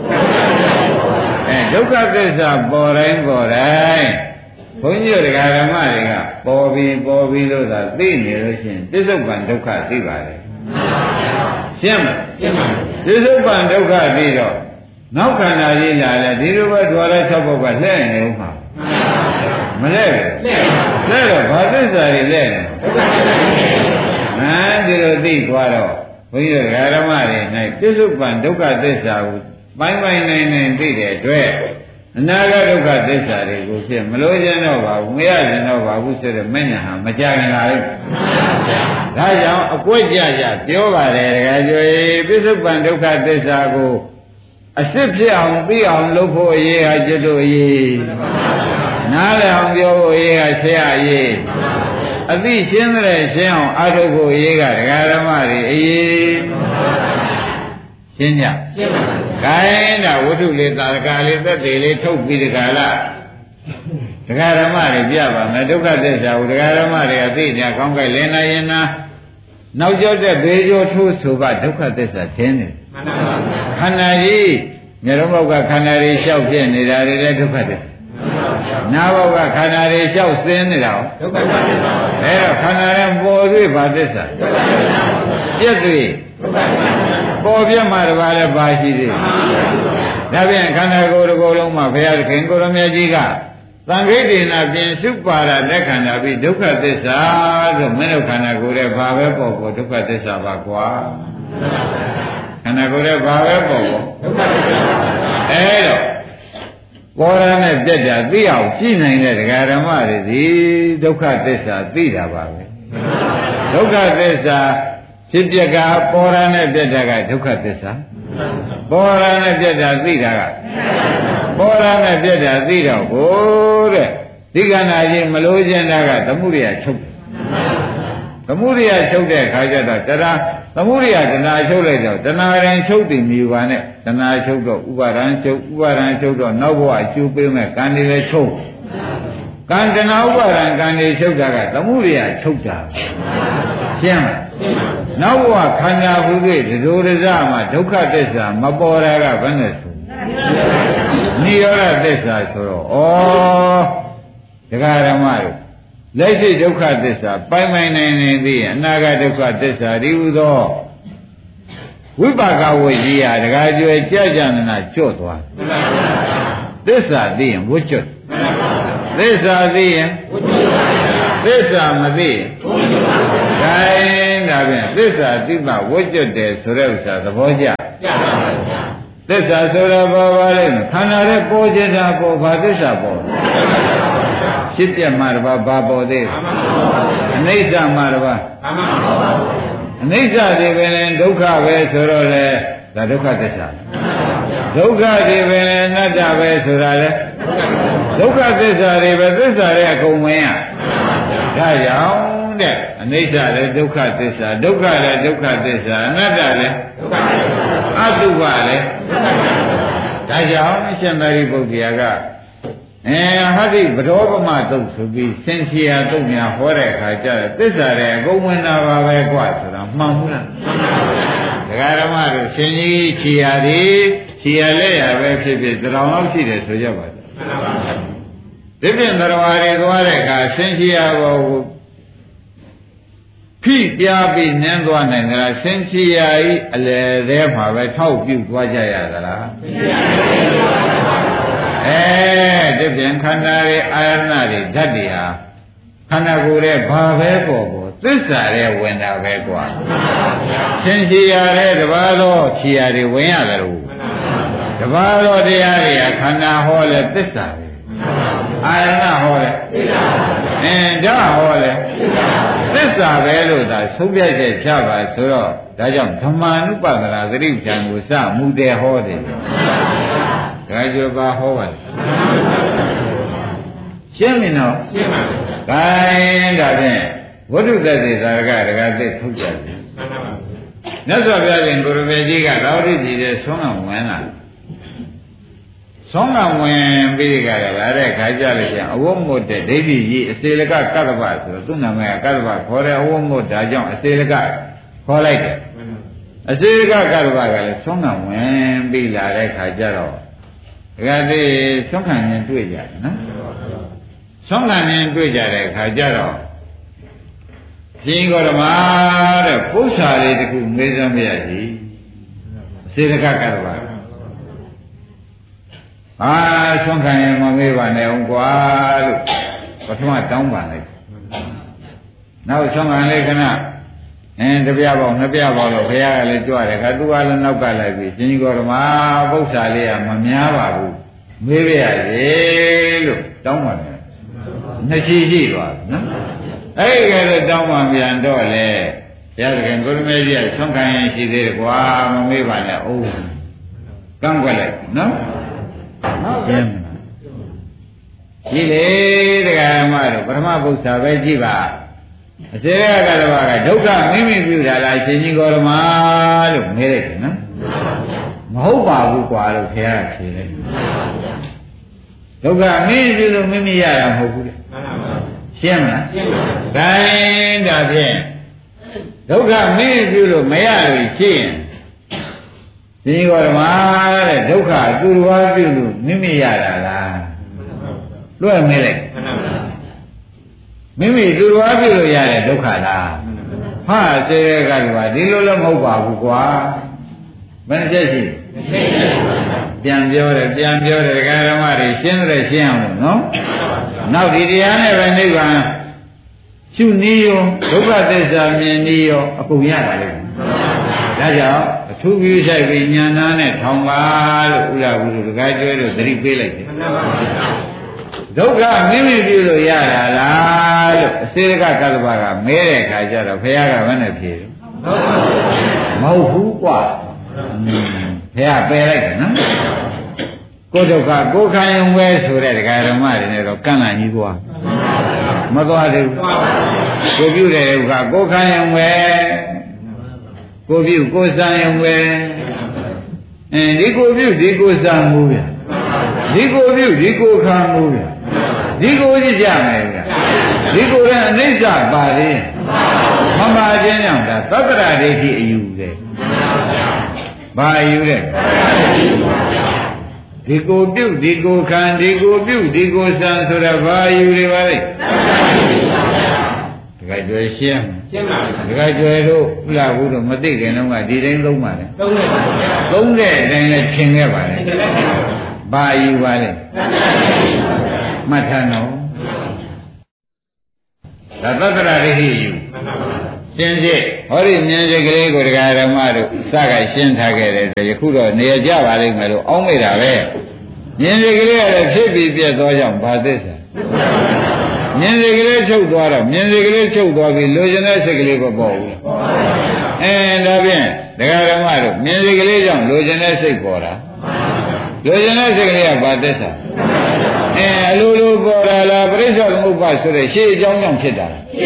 ဒုက္ခသစ္စာပေါ်တိုင်းဘုန်းကြီးတို့ဓမ္မတွေကပေါ်ပြီးလို့သာသိနေလို့ရှိရင်ပစ္စုပန်ဒုက္ခသိပါတယ်ရှင်းမလားပစ္စုပန်ဒုက္ခသိတော့နောက်ခန္ဓာကြီးလာလဲဒီလိုပဲထွာလဲ၆ဘုတ်ကလှည့်နေဦးမှာမလဲဘူးလဲတော့ဘာသစ္စာတွေလဲနေဒီလိုသိသွားတော့ဘုန်းကြီးတို့ဓမ္မတွေ၌ပစ္စုပန်ဒုက္ခသစ္စာကိုပိုင်းနိုင်သိတဲ့အတွက်အနာဂတ်ဒုက္ခသစ္စာတွေကိုဖြစ်မလို့ခြင်းတော့ပါဘူးမရခြင်းတော့ပါဘူးဆိုတဲ့မဉ္ဇဉ်ဟာမကြခင်လာဘူးဒါကြောင့်အကွက်ကြပြောပါတယ်တခါကျွေးပစ္စုပန်ဒုက္ခသစ္စာကိုအစစ်ဖြစ်အောင်သိအောင်လုပ်ဖို့အရေးဟာကျွတ်တို့အရေးနားလည်အောင်ပြောဖို့အရေးဟာဆရာအရေးအသိရှင်းတဲ့ရှင်းအောင်အားထုတ်ဖို့အရေးကဒကာဓမ္မတွေအရေးရှင်းကြရှင်းပါပါခိုင်းတာဝတ္ထုလေးသာကာလေးသက်သေးလေးထုတ်ပြီးဒီကလာဒကာဓမ္မတွေပြပါမယ်ဒုက္ခသစ္စာကိုဒကာဓမ္မတွေကသိကြကောင်းကြလင်းနေရင်နာနောက်ကျောက်တဲ့ဘေးကျော်ထိုးဆိုပါဒုက္ခသစ္စာရှင်းတယ်မှန်ပါပါခန္ဓာကြီးမျက်လုံးဘောက်ကခန္ဓာတွေလျှောက်ဖြစ်နေတာတွေလည်းဒုက္ခသစ္စာနာဘောက်ကခန္ဓာတွေလျှောက်ဆင်းနေတာဒုက္ခသစ္စာအဲတော့ခန္ဓာရဲ့ပေါ်တွေ့ဘာသစ္စာဒုက္ခသစ္စာပြည့်တွေ့ဒုက္ခသစ္စာပေါ်ပြမှာတပါးလည်းပါရှိသေးတယ်ဒါပြန်ခန္ဓာကိုယ်တစ်ခုလုံးမှာဘုရားသခင်ကိုရမြတ်ကြီးကသံဃိတေနာပြင်စုပါရလက်ခန္ဓာပြီးဒုက္ခသစ္စာဆိုမင်းတို့ခန္ဓာကိုယ်ရဲ့ဘာပဲပေါ်ဒုက္ခသစ္စာပါကွာခန္ဓာကိုယ်ရဲ့ဘာပဲပေါ်ဒုက္ခသစ္စာအဲတော့ပေါ်ရနဲ့ပြက်တာသိအောင်ကြည့်နိုင်တဲ့ဒကာဓမ္မတွေဒီဒုက္ခသစ္စာသိတာပါပဲဒုက္ခသစ္စာဖြစ်ပြကပေါ်ရနဲ့ပြက်တာကဒုက္ခသစ္စာပေါ်ရနဲ့ပြက်တာသိတာကပေါ်ရနဲ့ပြက်တာသိတော့ကိုတဲ့ဒီကနာကြီးမလို့ခြင်းတာကသမှုရိယချုပ်သမှုရိယချုပ်တဲ့အခါကျတော့တရားသမှုရိယတဏှာချုပ်လိုက်တော့တဏှာရင်ချုပ်တည်မြူပါနဲ့တဏှာချုပ်တော့ဥပါဒံချုပ်ဥပါဒံချုပ်တော့နောက်ဘဝအကျိုးပေးမဲ့ကံတွေလည်းချုပ်ကံတဏှာဥပါဒံကံတွေချုပ်တာကသမှုရိယချုပ်တာရှင်းလားနောက်ဘဝခန္ဓာဟု၍ဒဇိုဒဇမှာဒုက္ခသစ္စာမပေါ်တာကဘယ်နဲ့ဆိုနိရောဓသစ္စာဆိုတော့ဩဒကာဓမ္မတို့လက်ရှိဒုက္ခသစ္စာပိုင်နိုင်နေသည်အနာဂတ်ဒုက္ခသစ္စာဒီဟုသောဝိပါကဝိကြီးဟာဒကာကျွယ်ကြနာကြော့သွားသစ္စာသိရင်ဝှကျွတ်သစ္စာသိရင်ဝှကျွတ်သစ္စာမသိခိုင်းဒါဖြင့်သစ္စာသိမှဝိကျွတ်တယ်ဆိုတဲ့ဥစ္စာသဘောကျသစ္စာဆိုတာဘာပါလဲခန္ဓာရဲ့ပေါ်ခြင်းတာပေါ်ဘာသစ္စာပေါ်ဖြစ်ပြမှာတပါဘာပေါ်သေးအနိစ္စမှာတပါအနိစ္စတွေပဲလဲဒုက္ခပဲဆိုတော့လေဒါဒုက္ခသစ္စာဒုက္ခတွေပဲလဲအနတ္တပဲဆိုတာလေဒုက္ခသစ္စာတွေပဲသစ္စာတွေအကုန်ဝင်ရဒါကြောင့်တဲ့အနိစ္စလည်းဒုက္ခသစ္စာဒုက္ခလည်းဒုက္ခသစ္စာအနတ္တလည်းအတုပလည်းဒါကြောင့်ရှင်သာရိပုတ္တရာကဟာဒီဗဒောပမတုတ်ဆိုပြီးစင်စီယာတုတ်များဟောတဲ့အခါကျတော့သစ္စာတွေအကုန်ဝင်တာပါပဲကွာဆိုတာမှန်ဘူးလားဒကာဓမ္မတို့ရှင်ကြီးခြေရာတွေခြေရလက်ရပဲဖြစ်ဖြစ်တရောင်လောက်ရှိတယ်ဆိုကြပါစို့ဒီပြင်သရဝါတွေသွားတဲ့အခါစင်စီယာဘောကိုဖိပြားပြီးနင်းသွားနိုင်သလားစင်စီယာဤအလယ်ထဲမှာပဲထောက်ပြုတ်သွားကြရသလားဒီပြန်ခန္ဓာရဲ့အာရဏတွေဓာတ်တွေဟာခန္ဓာကိုယ်ရဲ့ဘာပဲပေါ်ပေါ်သစ္စာရဲ့ဝင်တာပဲကွာသင်္ချီရတဲ့တပါးသောခြေရာတွေဝင်ရတယ်လို့တပါးသောတရားတွေကခန္ဓာဟောလဲသစ္စာပဲအာရဏဟောလဲဓာတ်ဟောလဲသစ္စာပဲလို့သာဆုံးဖြတ်ချက်ချပါဆိုတော့ဒါကြောင့်ဓမ္မာနုပဒနာသတိပ္ပံကိုစမှုတယ်ဟောတယ်ဒါကြောင့်ဘာဟောပါလဲရှင်းပြီနော်ရှင်းပါပြီ။ဒါရင်ဒါဖြင့်ဝိတုသက်သေသာရကဒကာသိထုတ်ကြတယ်။မြတ်စွာဘုရားရှင်ကိုရမေကြီးကသာဝတိကြီးတဲ့ဆုံးအောင်ဝင်လာ။ဆုံးအောင်ဝင်ပြီးကြရတဲ့ခါကြလို့ကျအဝတ်မုတ်တဲ့ဒိဋ္ဌိကြီးအစေလကကတ္တပဆိုသူ့နာမည်ကကတ္တပခေါ်တဲ့အဝတ်မုတ်ဒါကြောင့်အစေလကခေါ်လိုက်တယ်။အစေလကကတ္တပကလည်းဆုံးအောင်ဝင်ပြီးလာတဲ့ခါကြတော့ဒကာသိဆုံးခံရင်တွေ့ကြတယ်နော်။ဆုံးခံရင်တွေ့ကြတဲ့အခါကျတော့ရှင်ဂေါတမတဲ့ပု္ပ္ပာလေးတခုမေးစမ်းပြရစီစေတကကတ္တဗာဆုံးခံရင်မမေးပါနဲ့အောင်ကွာလို့ပထမတောင်းပါလိုက်နောက်ဆုံးခံလေးခဏတပြားပေါင်းနှစ်ပြားပေါင်းလို့ဘုရားကလည်းကြွတယ်ခါသူကလည်းနောက်ကလိုက်ပြီရှင်ဂေါတမပု္ပ္ပာလေးကမများပါဘူးမေးပြရစီလို့တောင်းပါတယ်နှစ်ရှိရှိသွားနော်အဲ့ဒီကလေးတောင်းမှပြန်တော့လေဘုရားသခင်ကိုရမေကြီးကဆွမ်းခံရင်ရှိသေးတယ်ကွာမမေးပါနဲ့အိုးကန့်ကွက်လိုက်နော်ကျင်းရှိလေတရားမတို့ပထမဘုရားပဲကြည့်ပါအစေရကတဘာကဒုက္ခမိမိပြုတာလားရှင်ကြီးကောရမလို့မေးလိုက်တယ်နော်မဟုတ်ပါဘူးကွာလို့ဘုရားကဖြေလိုက်ဒုက္ခမိမိပြုလို့မိမိရတာမဟုတ်ဘူးလေရှင်းမလားရှင်းပါဘူး။ဒါရင်ဒါဖြင့်ဒုက္ခမင်းပြုလို့မရလို့ရှိရင်ဒီကောဓမတဲ့ဒုက္ခသူတော်ဘာပြုလို့မိမိရတာလားလွှဲမဲလိုက်မိမိသူတော်ဘာပြုလို့ရတဲ့ဒုက္ခလားဟာစေရကကဒီလိုလည်းမဟုတ်ပါဘူးကွာဘယ်နှချက်ရှိပြန်ပြောတယ်ဒကာဓမ္မတွေရှင်းတယ်ရှင်းအောင်လို့နော်နောက်ဒီတရားနဲ့ပဲနိဗ္ဗာန်ရှုနည်းရောဒုက္ခသစ္စာမြင်နည်းရောအကုန်ရပါလိမ့်မယ်ဒါကြောင့်အထူးကြီးဆိုင်ပြီးဉာဏ်သားနဲ့ထောင်ပါလို့ဥရဝုဒ္ဓဒကာကျွဲတို့သတိပေးလိုက်တယ်ဒုက္ခမိမိပြုလို့ရတာလားလို့အစေကကတ္တဗကမဲတဲ့ခါကျတော့ဘုရားကဘယ်နဲ့ဖြေမဟုတ်ဘူးကွာဘုရားပယ်လိုက်တယ်နော်ကိုယ်ဒုက္ခကိုယ်ခံရုံပဲဆိုတဲ့ဒကာဓမ္မတွေနဲ့တော့ကန့်လန့်ကြီးကွာမသွားသေးဘူးကိုပြုတဲ့ဒုက္ခကိုယ်ခံရုံပဲကိုပြုကိုယ်ဆံရုံပဲဒီကိုပြုဒီကိုယ်ဆံမှုဗျဒီကိုပြုဒီကိုယ်ခံမှုဗျဒီကိုကြည့်ကြမယ်ဗျဒီကိုလည်းအနိစ္စပါလေမပါခြင်းကြောင့်ဒါသတ္တရာဒိဋ္ဌိအယူလေဘာအယူလဲဒီကိုပြုတ်ဒီကိုခံဒီကိုပြုတ်ဒီကိုဆံဆိုတာဘာယူတွေပါလဲတခါကျွဲရှင်းပါပြီတခါကျွဲတို့ဥလာဘူးတို့မသိခင်တော့ကဒီတိုင်းသုံးပါလေသုံးတဲ့အတိုင်းလည်းသင်ခဲ့ပါလေဘာယူပါလဲမှတ်ထားတော့ဒါသတ္တရာဒိဋ္ဌိယူရှင်းစေဟောဒီမြင်စိတ်ကလေးကိုတရားဓမ္မတို့စကရှင်းထားခဲ့တယ်ယခုတော့နေရကြပါလိမ့်မယ်လို့အောင်းမိတာပဲမြင်စိတ်ကလေးကလည်းဖြစ်ပြီးပြတ်သွားကြောင်းဘာသစ္စာမြင်စိတ်ကလေးချုပ်သွားတော့မြင်စိတ်ကလေးချုပ်သွားပြီးလိုချင်တဲ့စိတ်ကလေးမပေါ်ဘူးဒါဖြင့်တရားဓမ္မတို့မြင်စိတ်ကလေးကြောင့်လိုချင်တဲ့စိတ်ပေါ်တာလိုချင်တဲ့စိတ်ကလေးကဘာသစ္စာအလိုလိုပေါ်လာလားပရိစ္ဆေသမုပ္ပါဆိုတဲ့ရှေ့အကြောင်းကြောင့်ဖြစ်တာ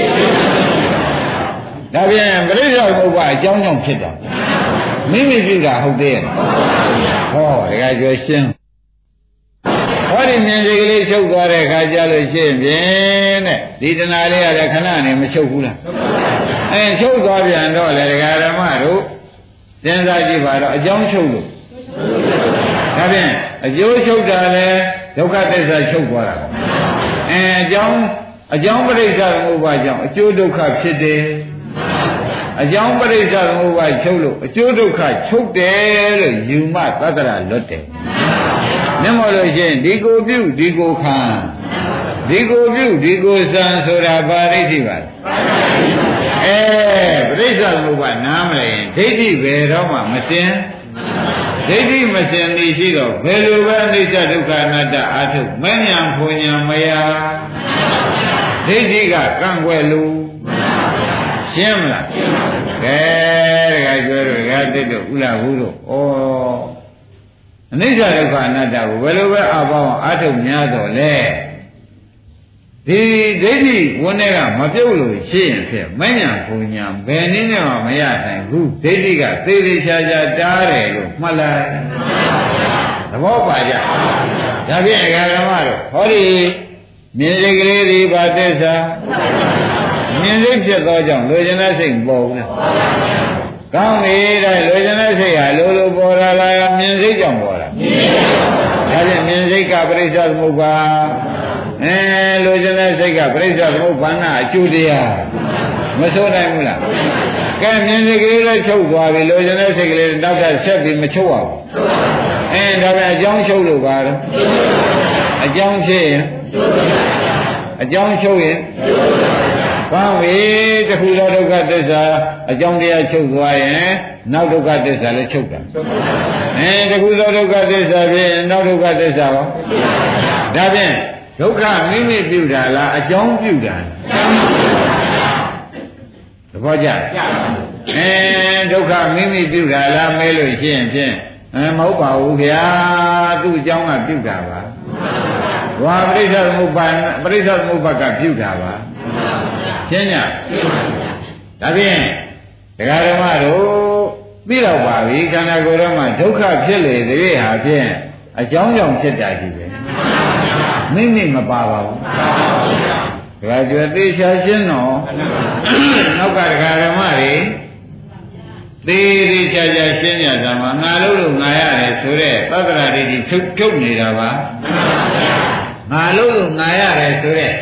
ဒါပြန်ပရိစ္ဆေသမုပ္ပါအကြောင်းကြောင့်ဖြစ်တာမိမိပြုတာဟုတ်သေးရဲ့ဟောတခါကျော်ရှင်းဟောဒီမြင်စိတ်ကလေးချုပ်သွားတဲ့ခါကျလို့ရှင်းဖြင့်တဲ့ဒီတဏှာလေးကလည်းခဏနဲ့မချုပ်ဘူးလားချုပ်သွားပြန်တော့လေဒကာဓမ္မတို့စဉ်းစားကြည့်ပါတော့အကြောင်းချုပ်လို့ဒါဖြင့်အကျိုးချုပ်တာလဲဒုက္ခသစ္စာချုပ်သွားတာအကြောင်းပရိစ္ဆေသမုပ္ပါကြောင့်အကျိုးဒုက္ခဖြစ်တယ်အကြောင်းပရိစ္ဆေသမုပ္ပါချုပ်လို့အကျိုးဒုက္ခချုပ်တယ်လို့ယူမသတ္တရာလွတ်တယ်မျက်မှောက်လို့ရှိရင်ဒီကိုပြုဒီကိုခံဒီကိုပြုဒီကိုစံဆိုတာဘာဒိဋ္ဌိပါလဲပရိစ္ဆေသမုပ္ပါနားမလဲရင်ဒိဋ္ဌိဘယ်တော့မှမတင်ဒိဋ္ဌိမစင်နေရှိတော့ဘယ်လိုပဲအနိစ္စဒုက္ခအနတ္တအာထုမဉ္ဇဉ်ဖွဉ္ဇဉ်မယဒိဋ္ဌိကကန့်ကွယ်လို့ရှင်းမလားကဲတခါကျွဲတို့တခါတိတ်တို့ဥလာဘူးတို့အနိစ္စဒုက္ခအနတ္တကိုဘယ်လိုပဲအပေါင်းအာထုများတော့လဲဒီဒိဋ္ဌိဝန်းထဲကမပြုတ်လို့ရှင်းရင်ဖြစ်မဉ္ဇဉ်ဖွဉ္ဇဉ်ဘယ်နည်းနဲ့မှမရနိုင်ဘူးဒိဋ္ဌိကသေသေးချာချာတားတယ်လို့မှတ်လိုက်သဘောပါကြဒါဖြင့်အဂရမတို့ဟောဒီမြင်စိတ်ကလေးဒီဘာသစ္စာမြင်စိတ်ဖြစ်သောကြောင့်လိုချင်တဲ့စိတ်ပေါ်ဘူးလားကောင်းပြီတဲ့လိုချင်တဲ့စိတ်ဟာလိုလိုပေါ်လာလားမြင်စိတ်ကြောင့်ပေါ်တာဒါဖြင့်မြင်စိတ်ကပရိစ္ဆေသမုပ္ပါလိုချင်တဲ့စိတ်ကပရိစ္ဆေသမုပ္ပါဏအကျိုးတရားမဆိုးနိုင်ဘူးလားကဲမြင်စိတ်ကလေးလည်းချုပ်သွားပြီလိုချင်တဲ့စိတ်ကလေးနောက်ထပ်ဆက်ပြီးမချုပ်အောင်ဒါပဲအကြောင်းချုပ်လို့ပါတော့အကြောင်းဖြစ်ရင်အကြောင်းချုပ်ရင်ကောင်းပြီတခုသောဒုက္ခသစ္စာအကြောင်းတရားချုပ်သွားရင်နောက်ဒုက္ခသစ္စာလည်းချုပ်တာတခုသောဒုက္ခသစ္စာဖြင့်နောက်ဒုက္ခသစ္စာရောဒါဖြင့်ဒုက္ခမိမိပြုတာလားအကြောင်းပြုတာသဘောကျဒုက္ခမိမိပြုတာလားမဲလို့ရှင်းဖြင့်မဟုတ်ပါဘူးဗျာသူ့အကြောင်းကပြုတာပါဝါပရိစ္ဆေသမုပ္ပါကပြုတာပါရှင်းညဒါဖြင့်ဒကာဓမ္မတို့ပြီးတော့ပါပြီခန္ဓာကိုယ်ထဲမှာဒုက္ခဖြစ်လေတဲ့ဟာဖြင့်အကြောင်းကြောင့်ဖြစ်တာကြီးပဲမိမိမပါပါဘူးဒကာကျွယ်သေချာရှင်းတော့နောက်ကဒကာဓမ္မတွေသေးချာချာရှင်းကြတာမှာငါလို့ငါရတယ်ဆိုတဲ့သတ္တရာဒိဋ္ဌိချုပ်နေတာပါငါလို့ငါရတယ်ဆိုတဲ့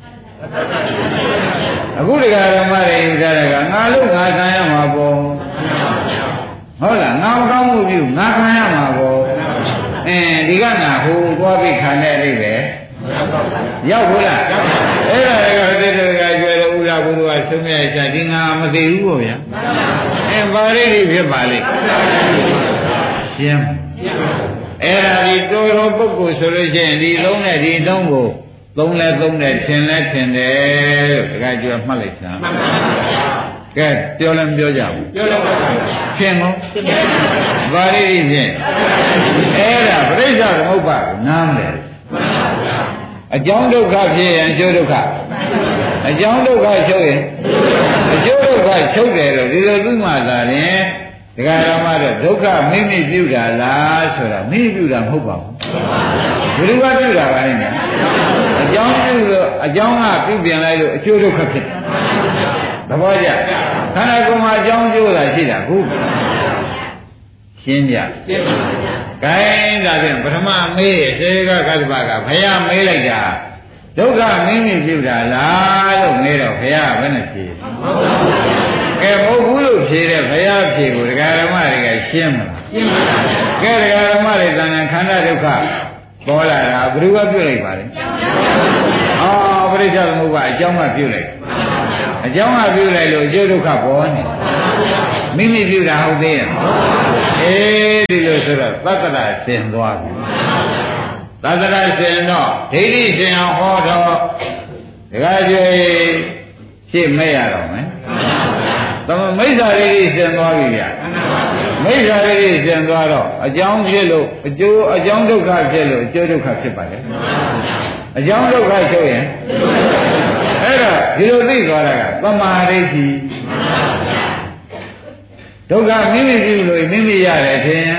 အခုဒကာဓမ္မတွေယူထားတာကငါလို့ငါခံရမှာပေါ့ဟုတ်လားငါမကောင်းမှုပြုငါခံရမှာပေါ့ဒီကငါဟိုသွားပြီးခံတဲ့အိပဲရောက်ဘူးလားအဲ့ဒါကတိတ္တကကျွဲလို့ဥလာဘုရားဆုံးမြတ်ချဒီငါမသိဘူးပေါ့ဗျာပါရိတိဖြစ်ပါလိမ့်ရှင်းအဲ့ဒါဒီတော်တော်ပုဂ္ဂိုလ်ဆိုလို့ရှိရင်ဒီလုံးနဲ့ဒီတုံးကိုသုံးလဲသုံးတယ်ထင်လဲထင်တယ်လို့တခါကျွဲမှတ်လိုက်စမ်းကဲပြောလည်းမပြောကြဘူးပြောလည်းမပြောဘူးရှင်းမို့ပါရိတိဖြင့်အဲ့ဒါပရိစ္ဆေသမုပ္ပါနားမလဲအကြောင်းဒုက္ခဖြစ်ရင်အကျိုးဒုက္ခအကြောင်းဒုက္ခချုပ်ရင်အကျိုးဒုက္ခချုပ်တယ်လို့ဒီလိုသူ့မှာသာရင်ဒကာရမတို့ဒုက္ခမိမိပြုတာလားဆိုတာမိမိပြုတာမဟုတ်ပါဘူးဘယ်သူကပြုတာပါလဲအကြောင်းပြုလို့အကြောင်းကပြုပြင်လိုက်လို့အကျိုးဒုက္ခဖြစ်တယ်သဘောကျခန္ဓာကိုယ်မှာအကြောင်းကျိုးတာရှိတာဟုတ်ရှင်းကြရှင်းပါဗျာ။ခိုင်းဒါဖြင့်ပထမမေးသေကကတ္တပကဘုရားမေးလိုက်တာဒုက္ခမိမိပြုတာလားလို့မေးတော့ဘုရားဘယ်နဲ့ဖြေကဲမဟုတ်ဘူးလို့ဖြေတဲ့ဘုရားဖြေကိုဒကာဓမ္မတွေကရှင်းမလားရှင်းပါဗျာ။ကဲဒကာဓမ္မတွေတဏ္ဍခန္ဓာဒုက္ခပေါ်လာတာဘယ်သူကပြုလိုက်ပါလဲ။ဘပရိစ္ဆေသမုပ္ပါအကြောင်းကပြုလိုက်အကြောင်းကပြုလိုက်လို့အကျိုးဒုက္ခပေါ်နေမိမိပြုတာဟုတ်သေးရဲ့ဒီလိုဆိုတော့သတ္တရာဆင်သွားပြီသတ္တရာဆင်တော့ဒိဋ္ဌိဆင်အောင်ဟောတော့ဒကာကျွေးရှင်းမဲ့ရတော့မယ်မိစ္ဆာရိတိဆင်သွားပြီဗျမိစ္ဆာရိတိဆင်သွားတော့အကြောင်းဖြစ်လို့အကျိုးအကြောင်းဒုက္ခဖြစ်လို့အကျိုးဒုက္ခဖြစ်ပါလေအကြောင်းဒုက္ခချုပ်ရင်အဲ့တော့ဒီလိုသိသွားတာကသမာဓိရှိဒုက္ခမိမိပြုလို့မိမိရတယ်ထင်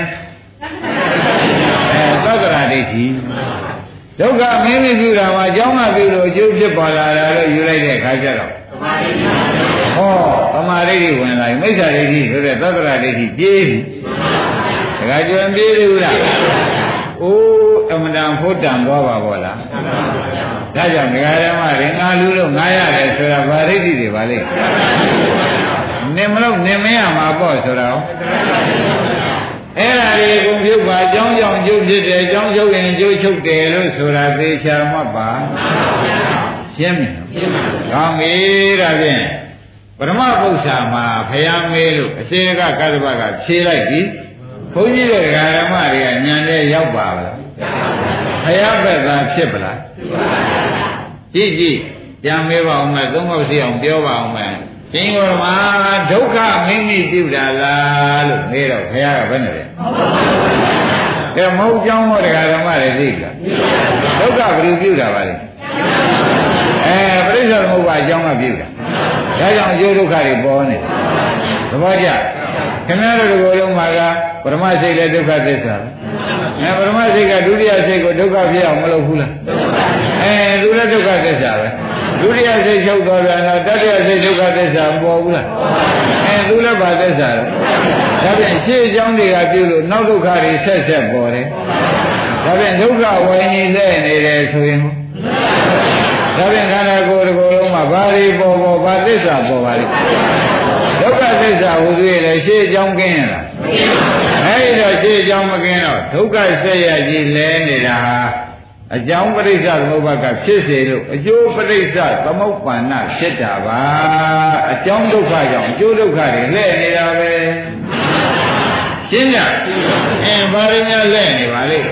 သက္ကရာဒိဋ္ဌိဒုက္ခမိမိပြုတာမှာအကြောင်းကပြုလို့အကျိုးဖြစ်ပေါ်လာတာလို့ယူလိုက်တဲ့အခါကျတော့ဟောသမာဓိဝင်လာမိစ္ဆာဒိဋ္ဌိဆိုတဲ့သက္ကရာဒိဋ္ဌိပြေးပြီတခါကျွမ်းပြေးဘူးလားအိုးအမတန်ဖို့တန်သွားပါဘောလားဒါကြောင့်ဒကာဓမ္မတွေငါလူလို့ငါရတယ်ဆိုတာဗာဒိဋ္ဌိတွေပါလေနေမလို့နေမရမှာပေါ့ဆိုတော့အဲ့ဒါတွေကုန်ပြုတ်ပါအကြောင်းကြောင့်ကျုပ်ဖြစ်တယ်အကြောင်းချုပ်ရင်ကျုပ်ချုပ်တယ်လို့ဆိုတာသေချာမှတ်ပါရှင်းပြီကောင်းပြီဒါဖြင့်ပရမပု္ပ္ပာမှာဖယားမေးလို့အစေကကတ္တဗကဖြေလိုက်ပြီဘုန်းကြီးတို့ဓမ္မတွေကညံတဲ့ရောက်ပါလားဖယားဘက်ကဖြစ်ပလားကြည့်ကြည့်ပြန်မေးပါအောင်မယ်သုံးခေါက်စီအောင်ပြောပါအောင်မယ်ရှင်ကိုယ်မှာဒုက္ခမိမိပြုတာလားလို့မေးတော့ဘုရားကဘယ်နဲ့လဲကဲမဟုတ်ကြောင်းဟောတရားဓမ္မတွေသိလားဒုက္ခဘယ်လိုပြုတာပါလဲပရိစ္ဆေသမုပ္ပါအကြောင်းကပြုတာဒါကြောင့်အကျိုးဒုက္ခတွေပေါ်နေသဘောကျခင်ဗျားတို့ကိုယ်လုံးမှာကပရမစိတ်လည်းဒုက္ခသစ္စာပရမစိတ်ကဒုတိယစိတ်ကိုဒုက္ခဖြစ်အောင်မလုပ်ဘူးလားသူလည်းဒုက္ခသစ္စာပဲဒုတိယစိတ်ချုပ်သွားပြန်တော့တတိယစိတ်ဒုက္ခသစ္စာမပေါ်ဘူးလားသူလည်းဘာသစ္စာလဲဒါပြန်ရှေ့အကြောင်းတွေကပြုလို့နောက်ဒုက္ခတွေဆက်ဆက်ပေါ်တယ်ဒါပြန်ဒုက္ခဝိညာဉ်နဲ့နေတယ်ဆိုရင်ဒါပြန်ခန္ဓာကိုယ်တစ်ခုလုံးမှာဘာတွေပေါ်ဘာသစ္စာပေါ်ပါလိမ့်ဒုက္ခသစ္စာဟူသွေးလည်းရှေ့အကြောင်းကင်းရလားအဲဒီတော့ရှေ့အကြောင်းမကင်းတော့ဒုက္ခဆက်ရကြီးလဲနေတာဟာအကြောင်းပရိစ္ဆသမုပ္ပါကဖြစ်စေလို့အကျိုးပရိစ္ဆသမုပ္ပါဏဖြစ်တာပါအကြောင်းဒုက္ခကြောင့်အကျိုးဒုက္ခတွေလဲနေတာပဲရှင်းကြဘာတွေများလဲနေပါလိမ့်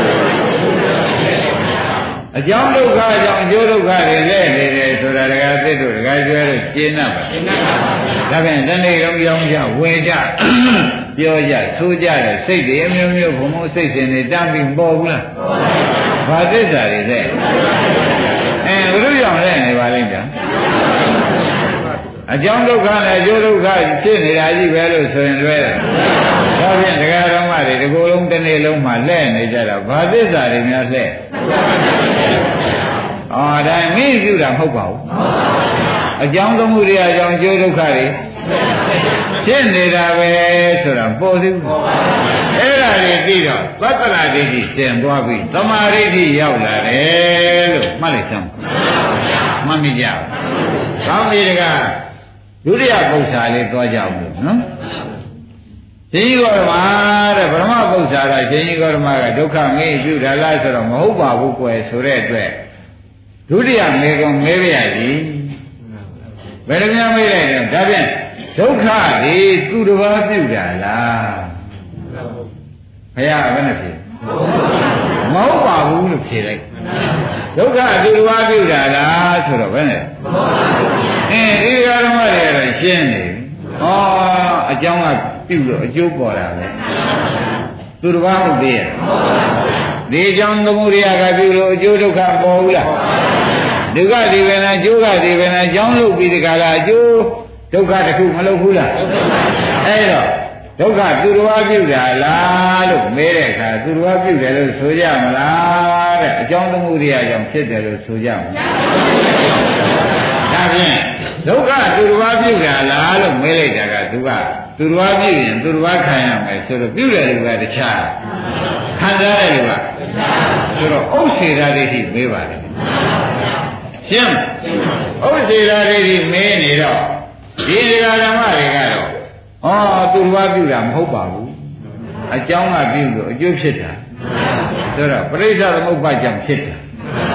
အကြောင်းဒုက္ခကြောင့်အကျိုးဒုက္ခတွေလဲနေတယ်ဆိုတာတကယ်သိတို့တကယ်ကျွဲလို့ရှင်းတတ်ပါဒါဖြင့်တနေ့လုံးကြောင်းကြဝေကြပြောကြဆိုကြတဲ့စိတ်တွေအမျိုးမျိုးဘုံဘုံစိတ်စဉ်တွေတမ်းပြီးပေါ်ဘူးလားဘာသစ္စာတွေလဲဘုရုကြောင့်လဲနေပါလိမ့်ဗျာအကြောင်းဒုက္ခနဲ့အကျိုးဒုက္ခဖြစ်နေတာကြီးပဲလို့ဆိုရင်လွဲတယ်ဒါဖြင့်တရားတော်မတွေဒီကိုယ်လုံးတစ်နေ့လုံးမှလဲနေကြတာဘာသစ္စာတွေများလဲဒါမိပြုတာမဟုတ်ပါဘူးအကြောင်းသမှုတွေအကြောင်းအကျိုးဒုက္ခတွေဖြစ်နေတာပဲဆိုတာပေါ်သေးဘူးအဲ့ဒါတွေပြီးတော့သတ္တရာဒိဋ္ဌိသင်သွားပြီသမာဓိဋ္ဌိရောက်လာတယ်လို့မှတ်လိုက်စမ်းမှတ်မိကြပါကောင်းပြီတကားဒုတိယပု္ပ္ပာလေးသွားကြအောင်လို့နော်ရှင်ကြီးဂေါရမတဲ့ဗြဟ္မပု္ပ္ပာကရှင်ကြီးဂေါရမကဒုက္ခမေးပြုတာလားဆိုတော့မဟုတ်ပါဘူးကွယ်ဆိုတဲ့အတွက်ဒုတိယမေကုံမေးရည်ဘယ်လိုများမေးလိုက်တော့ဒါဖြင့်ဒုက္ခတွေသူတစ်ပါးပြုတာလားဘုရားဘယ်နဲ့ဖြေမဟုတ်ပါဘူးလို့ဖြေလိုက်ဒုက္ခသူတစ်ပါးပြုတာလားဆိုတော့ဘယ်နဲ့ဒီဓမ္မတွေကတော့ရှင်းနေပြီအကြောင်းကပြုလို့အကျိုးပေါ်တာပဲသူတစ်ပါးဟုတ်သေးရဲ့ဒီအကြောင်းသမှုရိယကပြုလို့အကျိုးဒုက္ခပေါ်ဘူးလားဒုက္ခဒီပဲလားအကျိုးကဒီပဲလားအကြောင်းလုပ်ပြီးဒီကလာအကျိုးဒုက္ခတစ်ခုမလုပ်ဘူးလားအဲ့တော့ဒုက္ခသူတစ်ပါးပြုတာလားလို့မေးတဲ့အခါသူတစ်ပါးပြုတယ်လို့ဆိုကြမလားတဲ့အကြောင်းသမှုရိယကြောင့်ဖြစ်တယ်လို့ဆိုကြမလားဒါဖြင့်ဒုက္ခသူတစ်ပါးပြုတာလားလို့မေးလိုက်တာကသူကသူတစ်ပါးပြုရင်သူတစ်ပါးခံရမယ်ဆိုတော့ပြုတယ်လူကတခြားခံစားတယ်လူကဆိုတော့ဥစ္စေရာဒိဋ္ဌိမေးပါလေရှင်းဥစ္စေရာဒိဋ္ဌိမေးနေတော့ဒီဓမ္မတွေကတော့သူတစ်ပါးပြုတာမဟုတ်ပါဘူးအကြောင်းကပြုလို့အကျိုးဖြစ်တာဆိုတော့ပရိစ္ဆေသမုပ္ပါကြောင့်ဖြစ်တာ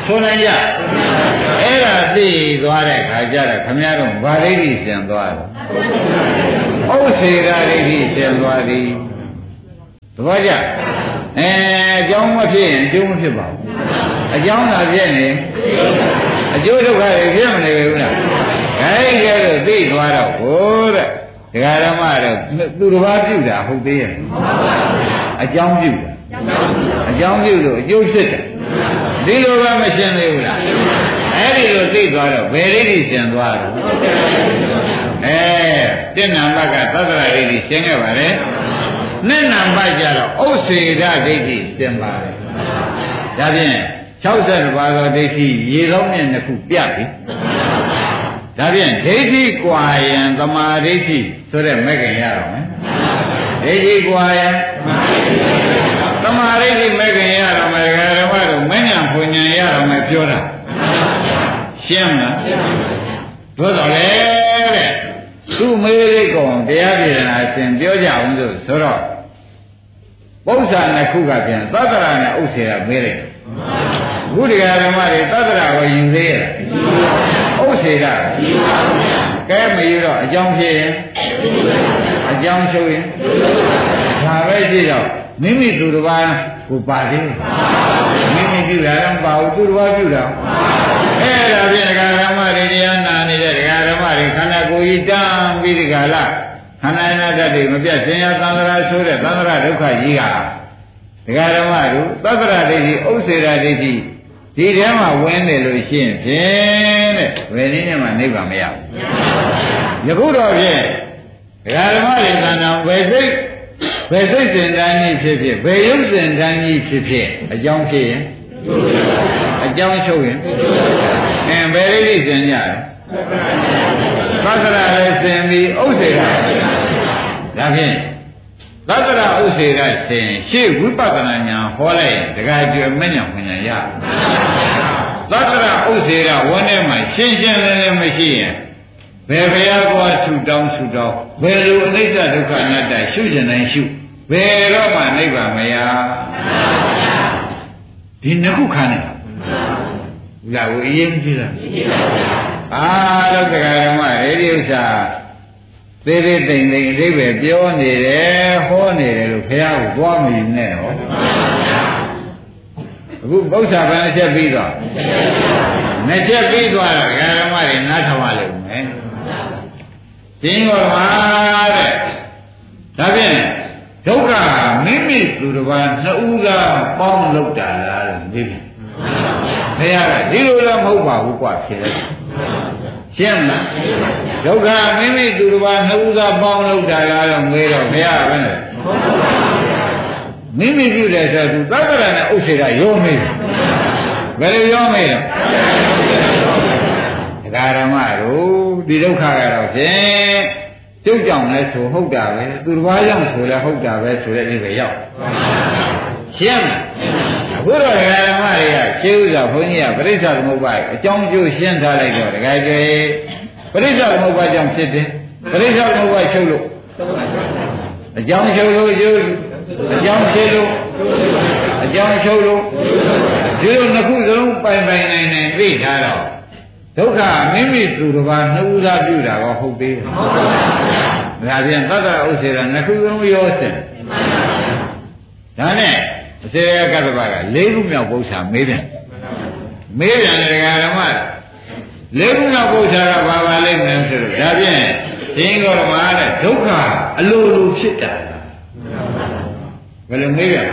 ဆိုနိုင်ကြအဲ့ဒါသိသွားတဲ့ခါကျတော့ခမည်းတော်ဗာရိတိစင်သွားတယ်ဥစ္စေရာရိတိစင်သွားသည်သဘောကျအကြောင်းမဖြစ်ရင်အကျိုးမဖြစ်ပါဘူးအကြောင်းသာဖြစ်နေအကျိုးဒုက္ခတွေဖြစ်မနေဘူးလားအဲ့ဒီကဲတော့သိသွားတော့ဟိုတဲ့ဒကာဓမ္မတော့သူတစ်ပါးပြုတာဟုတ်သေးရဲ့အကြောင်းပြုတာအကြောင်းပြုလို့အကျိုးဖြစ်တယ်ဒီလိုကမရှင်းသေးဘူးလားအဲ့ဒီလိုသိသွားတော့ဘယ်ရိတိရှင်းသွားတော့တဏ္ဏဘကသတ္တရဒိဋ္ဌိရှင်းခဲ့ပါလေနှစ်နံပါတ်ကြတော့ဥစ္စေရဒိဋ္ဌိရှင်းပါတယ်ဒါဖြင့်60ပါးသောဒိဋ္ဌိရေသောမြင့်တစ်ခုပြပြီဒါဖြင့်ဒိဋ္ဌိကွာယံသမာဓိဋ္ဌိဆိုတဲ့မဲ့ခင်ရတော့မယ်ဒိဋ္ဌိကွာယံသမာဓိဋ္ဌိမဲ့ခင်ရတော့မယ်ဓမ္မတို့မဉ္ဇဉ်ဖွဉ္ဇဉ်ရတော့မယ်ပြောတာရှင်းမလားတို့တော့လေတဲ့သူမေးလိုက်ကောင်တရားပြေနာရှင်ပြောကြအောင်ဆိုတော့ပု္ပ္ပာနှစ်ခုကပြန်သတ္တရာနဲ့ဥစ္စေရာမေးလိုက်ဘုရားဓမ္မတွေသတ္တရာကိုယူသေးရဲ့ဥစ္စေရာကဲမယူတော့အကြောင်းဖြစ်ရင်အကြောင်းချုပ်ရင်ဒါပဲရှိတော့မိမိသူတစ်ပါးကိုပါသေးမိမိပြုတာတော့ပါဘူးသူတစ်ပါးပြုတာအဲ့ဒါဖြင့်ဒကာဓမ္မတွေတရားနာနေတဲ့ဒကာဓမ္မတွေခန္ဓာကိုယ်ကြီးတန်းပြီးဒီကလာခန္ဓာနာတတ်တွေမပြတ်ရှင်ရသံဃာဆိုတဲ့သံဃာဒုက္ခကြီးကဒကာဓမ္မတို့သတ္တရာဒိဋ္ဌိဥစ္စေရာဒိဋ္ဌိဒီထဲမှာဝင်နေလို့ရှိရင်ဖြင့်တဲ့ဘယ်နည်းနဲ့မှနိဗ္ဗာန်မရဘူးယခုတော့ဖြင့်ဒကာဓမ္မတွေသံဃာဘယ်စိတ်စင်တန်းကြီးဖြစ်ဖြစ်ဘယ်ရုပ်စင်တန်းကြီးဖြစ်ဖြစ်အကြောင်းဖြစ်ရင်အကြောင်းချုပ်ရင်ဘယ်ရိပ်စင်ကြလဲသတ္တရာလည်းစင်ပြီးဥစ္စေရာဒါဖြင့်သတ္တရာဥစ္စေရာစင်ရှေ့ဝိပဿနာဉာဏ်ဟောလိုက်ရင်တခါကျွယ်မဉဏ်ပညာရသတ္တရာဥစ္စေရာဝန်းထဲမှာရှင်းရှင်းလင်းလင်းမရှိရင်ဘယ်ဘုရားကွာဆူတောင်းဘယ်လိုအနိစ္စဒုက္ခအနတ္တရှုကျင်နိုင်ရှုဘယ်တော့မှနိဗ္ဗာန်မရဒီနှစ်ခုခါနေလာကိုအရင်ကြည့်လားအားတော့တရားဓမ္မဒီဥစ္စာသေးသေးတိမ်တိမ်အဓိပ္ပာယ်ပြောနေတယ်ဟောနေတယ်လို့ဘုရားကိုသွားမယူနဲ့ဟောအခုပု္ပ္ပာဗန်ချက်ပြီးတော့နှစ်ချက်ပြီးသွားတော့တရားဓမ္မတွေနားထောင်ရလိမ့်မယ်ရှင်းပါပါတဲ့ဒါဖြင့်ဒုက္ခမိမိသူတစ်ပါးနှစ်ဦးကပေါင်းလောက်တာလားလို့မေးပြီဘုရားကဒီလိုလည်းမဟုတ်ပါဘူးကွာဖြေလိုက်ရှင်းမလားဒုက္ခမိမိသူတစ်ပါးနှစ်ဦးကပေါင်းလောက်တာလားလို့မေးတော့ဘုရားကပဲမိမိပြုတယ်ဆိုသူသက္ကရာနဲ့ဥစ္စေကရောမေးဘယ်လိုရောမေးတော့ဒကာဓမ္မတို့ဒီဒုက္ခကတော့ဖြင့်ကျုပ်ကြောင့်လဲဆိုဟုတ်တာပဲသူတစ်ပါးကြောင့်ဆိုလဲဟုတ်တာပဲဆိုတဲ့အိဗေရောက်ရှင်းမလားအခုတော့ဒကာဓမ္မတွေကရှင်းဥစွာဘုန်းကြီးကပရိစ္ဆသမုပ္ပါဒ်အကြောင်းကျိုးရှင်းထားလိုက်တော့ဒကာကျေပရိစ္ဆသမုပ္ပါဒ်ကြောင့်ဖြစ်တယ်ပရိစ္ဆသမုပ္ပါဒ်ချုပ်လို့အကြောင်းချုပ်လို့ကျိုးအကြောင်းဖြစ်လို့အကြောင်းချုပ်လို့ဒီလိုနှစ်ခုစလုံးပိုင်နိုင်သိထားတော့ဒုက္ခမိမိသူတစ်ပါးနှစ်ဦးသာပြုတာကောဟုတ်သေးတယ်ဟုတ်ပါဘူးဒါပြန်သတ္တဥစ္စေရနှစ်ခုလုံးရောစင်ဒါနဲ့အစေရကတ္တပက၄ခုမြောက်ပု္ပ္ပာမေးပြန်တယ်ဒကာဓမ္မ၄ခုမြောက်ပု္ပ္ပာကဘာပါလိမ့်မယ်ဆိုတော့ဒါပြန်သင်္ကောဓမ္မတဲ့ဒုက္ခအလိုလိုဖြစ်တာဘယ်လိုမေးပြန်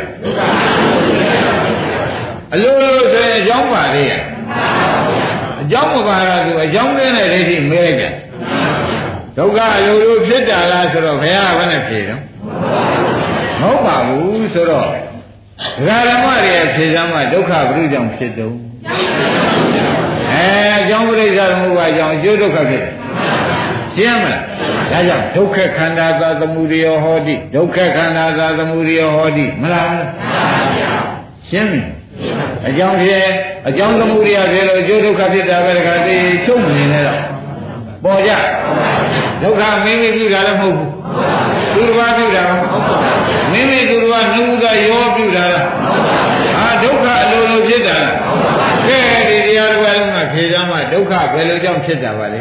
အလိုလိုဆိုရင်အကြောင်းပါလေအကြောင်းမပါတော့သူအကြောင်းနဲ့ဒိဋ္ဌိမဲလိုက်ပြန်ဒုက္ခအလိုလိုဖြစ်တာလားဆိုတော့ဘုရားကဘယ်နဲ့ဖြေတော့မဟုတ်ပါဘူးဆိုတော့ဒကာဓမ္မတွေဖြေစမ်းမှဒုက္ခဘုရုကြောင့်ဖြစ်တုံးအကြောင်းပရိစ္ဆာသမုပ္ပါဒ်ကြောင့်အကျိုးဒုက္ခဖြစ်ရှင်းမလားဒါကြောင့်ဒုက္ခခန္ဓာသာသမုဒယဟောတိဒုက္ခခန္ဓာသာသမုဒယဟောတိမလားရှင်းပြီအကြောင်းဖြစ်အကြောင်းသမုဒယဖြစ်လို့အကျိုးဒုက္ခဖြစ်တာပဲတခါတည်းချုပ်မနေနဲ့တော့ပေါ်ကြဒုက္ခမိမိပြုတာလည်းမဟုတ်ဘူးသူတစ်ပါးပြုတာမိမိသူတစ်ပါးနှုတ်ကရောပြုတာလားဒုက္ခအလိုလိုဖြစ်တာကဲဒီင့်ဖြစ်တာပါလေ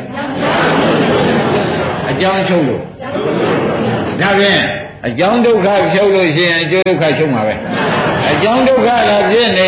အကြောင်းချုပ်လို့ဒါဖြင့်အကြောင်းဒုက္ခချုပ်လို့ရှိရင်အကျိုးဒုက္ခချုပ်မှာပဲအကြောင်းဒုက္ခလာဖြစ်နေ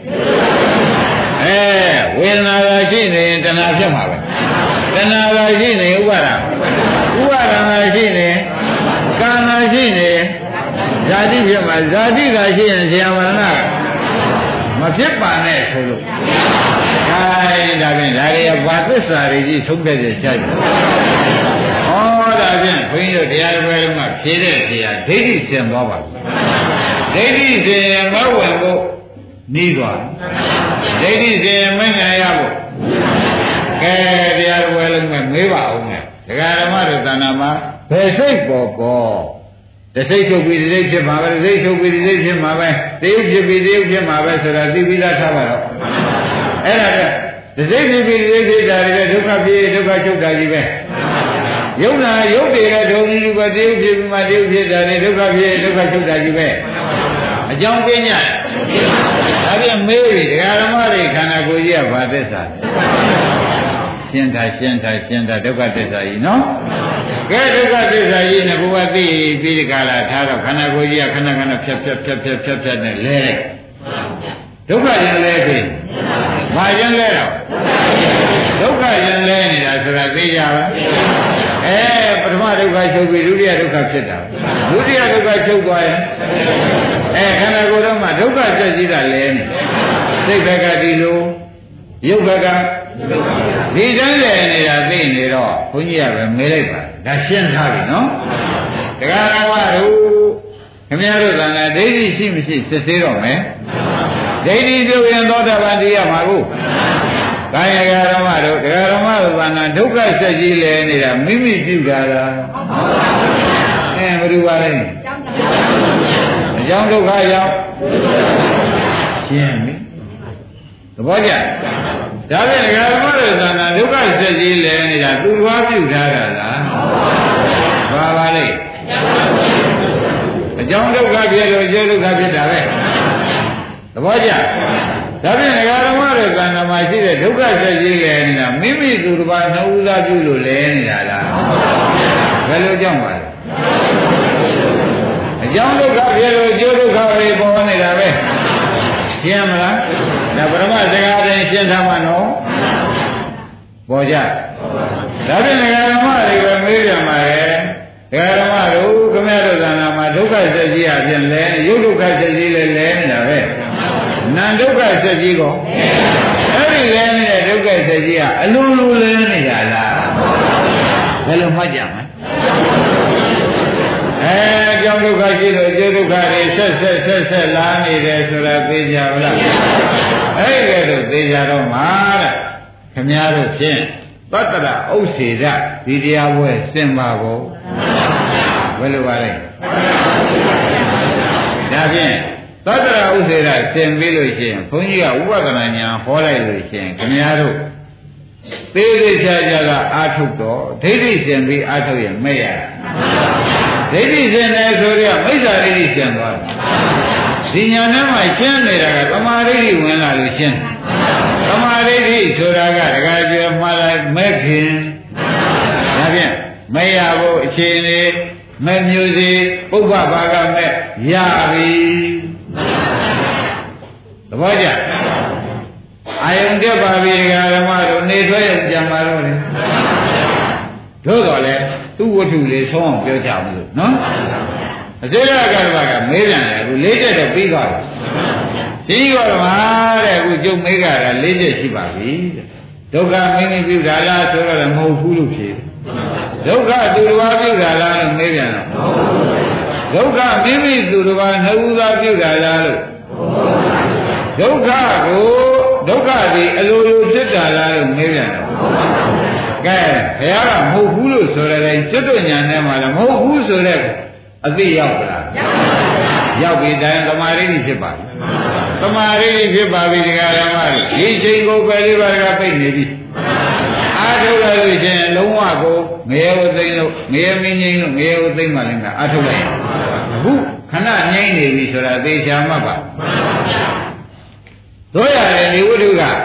ဝေဒနာကရှိနေရင်တဏှာဖြစ်မှာပဲတဏှာကရှိနေဥပါဒကရှိနေကာမရှိနေဇာတိဖြစ်မှာဇာတိကရှိရင်ဇာမရဏကမဖြစ်ပါနဲ့ဆိုလို့ဒါဖြင့်ဒါရီဘာသစ္စာတွေကြီးသုံးတဲ့ကြိုက်ဒါဖြင့်ဘုန်းကြီးတို့တရားပွဲမှာဖြေတဲ့ဖြေရဒိဋ္ဌိစင်သွားပါဒိဋ္ဌိစင်မဝင်ဖို့နီးသွားဒိဋ္ဌိစင်မနိုင်ရဖို့ကဲတရားပွဲလုံးမှာမေးပါအောင်မယ်ဒကာဓမ္မတို့သဏ္ဍာန်မှာဘယ်စိတ်ပေါ်တစိတ်ချုပ်ပြီးတစိတ်ဖြစ်မှာပဲတစိတ်ချုပ်ပြီးတစိတ်ဖြစ်မှာပဲတရုပ်ဖြစ်ပြီးတရုပ်ဖြစ်မှာပဲဆိုတာသိပြီးသားထားပါတော့အဲ့ဒါကတစိတ်ဖြစ်ပြီးတစိတ်ဖြစ်တာတွေဒုက္ခဖြစ်ဒုက္ခချုပ်တာကြီးပဲယုံနာယုတ်တွေကဒုံကြီးပဲတရုပ်ဖြစ်ပြီးမှတရုပ်ဖြစ်တာတွေဒုက္ခဖြစ်ဒုက္ခချုပ်တာကြီးပဲအကြောင်းပြညဒါပြန်မေးပြီဒကာဓမ္မတွေခန္ဓာကိုယ်ကြီးကဘာသစ္စာရှင်းတာဒုက္ခသစ္စာကြီးနော်ကဲဒုက္ခသစ္စာကြီးနဲ့ဘုရားသိပြီးဒီကလာထားတော့ခန္ဓာကိုယ်ကြီးကခဏဖြတ်နဲ့လဲလိုက်ဒုက္ခရင်လဲပြီဘာရင်လဲတော့ဒုက္ခရင်လဲနေတာဆိုတာသိရပါပထမဒုက္ခချုပ်ပြီးဒုတိယဒုက္ခဖြစ်တာဒုတိယဒုက္ခချုပ်သွားရင်ခန္ဓာကိုယ်တော့မှဒုက္ခဆက်ကြီးတာလဲနေစိတ်ဘက်ကဒီလိုရုပ်ဘက်ကဒီတိုင်းလဲနေတာသိနေတော့ဘုန်းကြီးကပဲမေးလိုက်ပါဒါရှင်းထားပြီနော်တရားတော်ကတို့ခင်ဗျားတို့ကလည်းဒိဋ္ဌိရှိမရှိစစ်သေးတော့မယ်ဒိဋ္ဌိပြုရင်သောတာပန်တရားမှာကိုကာယကဓမ္မတို့တရားဓမ္မတို့ကဒုက္ခဆက်ကြီးလဲနေတာမိမိပြုတာလားဘယ်လိုပါလဲအကြောင်းဒုက္ခရောက်ရှင်းပြီသဘောကျဒါဖြင့်ဒကာဓမ္မတို့သာနာဒုက္ခဆက်ကြီးလဲနေတာသူ့ဘာပြုထားတာလားဘာပါလဲအကြောင်းဒုက္ခဖြစ်လို့အကျိုးဒုက္ခဖြစ်တာပဲသဘောကျဒါဖြင့်ဒကာဓမ္မတို့သာနာမှာရှိတဲ့ဒုက္ခဆက်ကြီးလဲနေတာမိမိသူတစ်ပါးနှုတ်သားပြုလို့လဲနေတာလားဘယ်လိုကြောင့်ပါလဲအကြောင်းဒုက္ခဖြစ်လို့အကျိုးဒုက္ခတွေပေါ်နေတာပဲရှင်းမလားဒါပရမစကားတိုင်းရှင်းထားမှာနော်ပေါ်ကြဒါဖြင့်ဒကာဓမ္မတွေပဲမေးပြန်ပါရဲ့ဒကာဓမ္မတို့ခမရတို့သာနာမှာဒုက္ခဆက်ကြီးအပြင်လဲရုပ်ဒုက္ခဆက်ကြီးလဲနေတာပဲနာဒုက္ခဆက်ကြီးကောအဲ့ဒီလဲနေတဲ့ဒုက္ခဆက်ကြီးကအလိုလိုလဲနေတာလားဘယ်လိုမှတ်ကြမလဲကြောင့်ဒုက္ခရှိလို့အကျိုးဒုက္ခတွေဆက်လာနေတယ်ဆိုတာသိကြပါလားအဲ့ဒီလိုသိကြတော့မှာတဲ့ခင်ဗျားတို့ဖြင့်သတ္တရဥစ္စေဒဒီတရားပွဲစင်ပါဖို့ဘယ်လိုပါလဲဒါဖြင့်သတ္တရဥစ္စေဒစင်ပြီးလို့ရှိရင်ဘုန်းကြီးကဥပဒနာညာဟောလိုက်လို့ရှိရင်ခင်ဗျားတို့သေးသေးချာချာကအာထုတ်တော့ဒိဋ္ဌိစင်ပြီးအာထုတ်ရင်မဲ့ရဒိဋ္ဌိစင်တယ်ဆိုတော့မိစ္ဆာဒိဋ္ဌိစင်သွားတယ်ဒီညာထဲမှာရှင်းနေတာကသမာဓိဝင်လာလို့ရှင်းသမာဓိဆိုတာကတခါကျွဲမှားလိုက်မဲ့ခင်ဒါဖြင့်မရဖို့အခြေအနေမဲ့မျိုးစီပုဗ္ဗဘာကမဲ့ရပြီသဘောကျအာယုန်တက်ပါပြီဒကာဓမ္မတို့နေထွက်ရကြမှာတော့လေတို့တော့လေသူ့ဝတ္ထုလေးဆုံးအောင်ပြောကြမလို့နော်အစေရကတ္တကမေးပြန်တယ်အခု၄ချက်တော့ပြီးသွားပြီဒီကတော့ဟာတဲ့အခုကျုပ်မေးကြတာ၄ချက်ရှိပါပြီဒုက္ခမိမိပြုတာလားဆိုတော့မဟုတ်ဘူးလို့ဖြေဒုက္ခသူတစ်ပါးပြုတာလားလို့မေးပြန်တော့ဒုက္ခမိမိသူတစ်ပါးနှုတ်သားပြုတာလားလို့ဒုက္ခကိုဒုက္ခဒီအလိုလိုဖြစ်တာလားလို့မေးပြန်တော့ကဲဘုရားကမဟုတ်ဘူးလို့ဆိုတဲ့ကျွတ်ညာနဲ့မှလည်းမဟုတ်ဘူးဆိုတဲ့အသိရောက်လားရောက်ပြီတိုင်းသမာဓိဖြစ်ပါပြီသမာဓိဖြစ်ပါပြီတရားဓမ္မတွေဒီချိန်ကိုပဲလေးပါးကပြိတ်နေပြီအာထုလိုက်လို့ရှင်လုံးဝကိုငရေကိုသိမ့်လို့ငရေမင်းငိမ့်လို့ငရေကိုသိမ့်မှလည်းအာထုလိုက်အခုခဏငိမ့်နေပြီဆိုတာသေချာမှတ်ပါတို့ရတယ်ဒီဝိတုက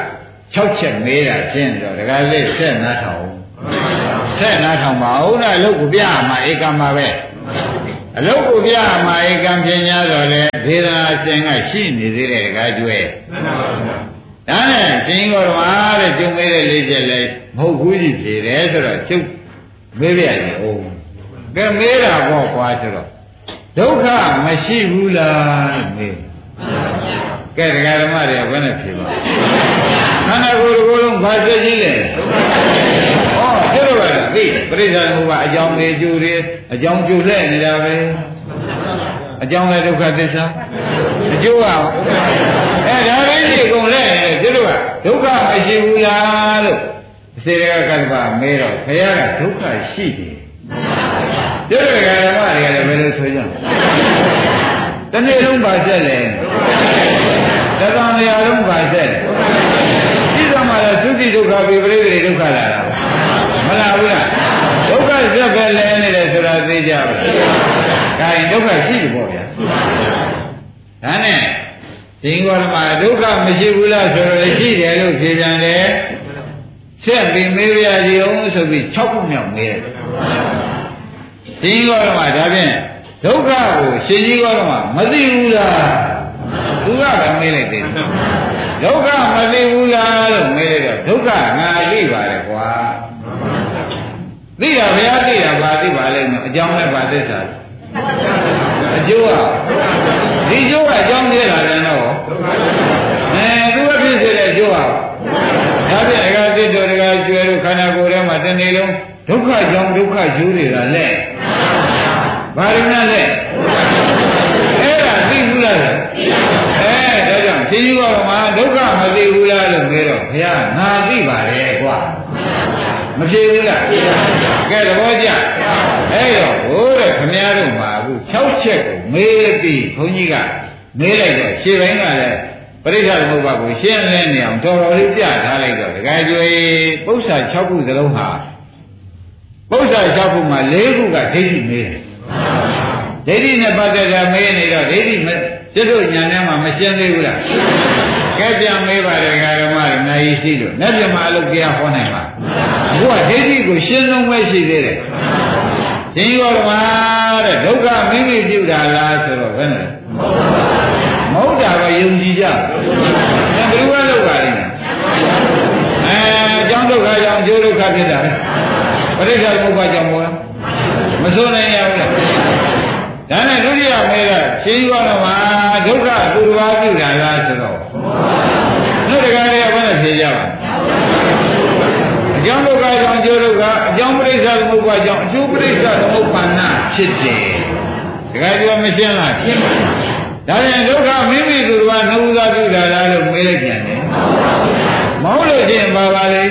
6ချက်မေးတာရှင်းတော့တခါလေးဆက်နားထောင်ဆက်နားထောင်ပါဦးလားအလုတ်ကိုပြမှာဧကံပါပဲအလုတ်ကိုပြမှာဧကံပညာတော့လေဒေသနာရှင်ကရှိနေသေးတယ်တခါကျွဲဒါနဲ့ရှင်ကောဓမာတဲ့ကျုံမေးတဲ့လေးချက်လဲမဟုတ်ဘူးကြီးဖြေတယ်ဆိုတော့ကျုပ်မေးပြရတယ်။ဟုတ်ကဲ့မေးတာပေါ့ကွာဆိုတော့ဒုက္ခမရှိဘူးလားလို့မေး။ကဲတရားဓမ္မတွေကဘယ်နဲ့ဖြေပါ့။ခန္ဓာကိုယ်ကိုယ်လုံးဘာသိကြီးလဲ။ဟောဒီလိုပဲသိပရိစ္ဆေသမုပ္ပါအကြောင်းတွေကျိုးတွေအကြောင်းကျိုးလဲနေတာပဲ။အကြောင်းလဲဒုက္ခသစ္စာအကျိုးကဒါလေးကြီးကုန်လဲနေတယ်ဒီလိုကဒုက္ခမရှိဘူးလားလို့စေရကကတ္တဗမဲတော့ခရကဒုက္ခရှိတယ်ဒီလိုကဓမ္မတွေကလည်းဘယ်လိုဆိုကြတနေ့လုံးပါဆက်လဲတသံတရားလုံးပါဆက်ဒီကမှလည်းသုတိဒုက္ခပိပရိသေဒုက္ခလာတာမလားဘူးလားဒုက္ခဆက်ပဲလဲနေတယ်ဆိုတာသိကြပါဘူးဒါရင်ဒုက္ခရှိတယ်ပေါ့ဗျာဒါနဲ့ဒီကောဓမာဒုက္ခမရှိဘူးလားဆိုတော့ရှိတယ်လို့ဖြေပြန်တယ်ဆက်ပြီးမေးပြကြည့်အောင်ဆိုပြီး6ခုမြောက်မေးတယ်ဒီကောဓမာဒါဖြင့်ဒုက္ခကိုရှင်ကြီးကောဓမာမသိဘူးလားသူကပဲမေးလိုက်တယ်ဒုက္ခမသိဘူးလားလို့မေးလိုက်တော့ဒုက္ခငါသိပါတယ်ကွာသိတာဘုရားသိတာဘာသိပါလဲအကြောင်းနဲ့ဘာသစ္စာအကျိုးကဒီကျိုးကအကြောင်းသေးတာလည်းတော့သူကဖြစ်စေတဲ့အကျိုးကဒါဖြင့်ဒကာတိတို့ဒကာကျွဲတို့ခန္ဓာကိုယ်ထဲမှာတနေ့လုံးဒုက္ခကြောင့်ဒုက္ခကျိုးတွေကလက်ဘာရင်းနဲ့လက်အဲ့ဒါသိဘူးလားဒါကြောင့်ရှင်ကြီးကမှဒုက္ခမသိဘူးလားလို့ပြောတော့ဘုရားငါသိပါတယ်ကွာမဖြစ်ဘူးလားကဲသဘောကျအဲ့တော့ဟိုတဲ့ခမည်းတော်မှာအခု6ချက်ကိုမေးပြီးဘုန်းကြီးကမေးလိုက်တော့ရှေ့ပိုင်းကလည်းပရိစ္ဆေသမုပ္ပါကိုရှင်းလင်းနေအောင်တော်တော်လေးပြထားလိုက်တော့ဒကာကျွေးပု္ပ္ပာ6ခုသလုံးဟာပု္ပ္ပာ6ခုမှာ4ခုကဒိဋ္ဌိမေးတယ်ဒိဋ္ဌိနဲ့ပတ်သက်တာမေးနေတော့ဒိဋ္ဌိကျွတ်တို့ညာထဲမှာမရှင်းသေးဘူးလားကဲပြန်မေးပါတယ်ဓမ္မတွေနိုင်ရှိလို့လက်ပြမအလုပ်တရားဟောနိုင်ပါအခုကဒိဋ္ဌိကိုရှင်းဆုံးပဲရှိသေးတယ်ဒီရောဓမ္မတဲ့ဒုက္ခမိမိပြုတာလားဆိုတော့ဘယ်နဲ့မဟုတ်တာပဲယုံကြည်ကြဘယ်လိုလဲလုပ်ပါလိမ့်မယ်အကြောင်းဒုက္ခကြောင့်အကျိုးဒုက္ခဖြစ်တာပဲပရိစ္ဆေသမုပ္ပါကြောင့်မို့လားမဆိုနိုင်ရဘူးလားဒါနဲ့ဒုတိယမေးတာရှင်ရောဓမ္မဒုက္ခသူတစ်ပါးပြုတာလားဆိုတော့တို့တကားတွေကဘယ်နဲ့ဖြေကြပါအကြောင်းဒုက္ခကြောင့်အကျိုးဒုက္ခအကြောင်းပရိစ္ဆေသမုပ္ပါကြောင့်အကျိုးပရိစ္ဆေသမုပ္ပါဏဖြစ်တယ်တကားပြောမရှင်းလားရှင်းပါဒါပြန်ဒုက္ခမိမိသူတစ်ပါးနှုတ်သားပြုတာလားလို့မေးလိုက်ပြန်တယ်မဟုတ်လို့ရှင်းပါပါလေ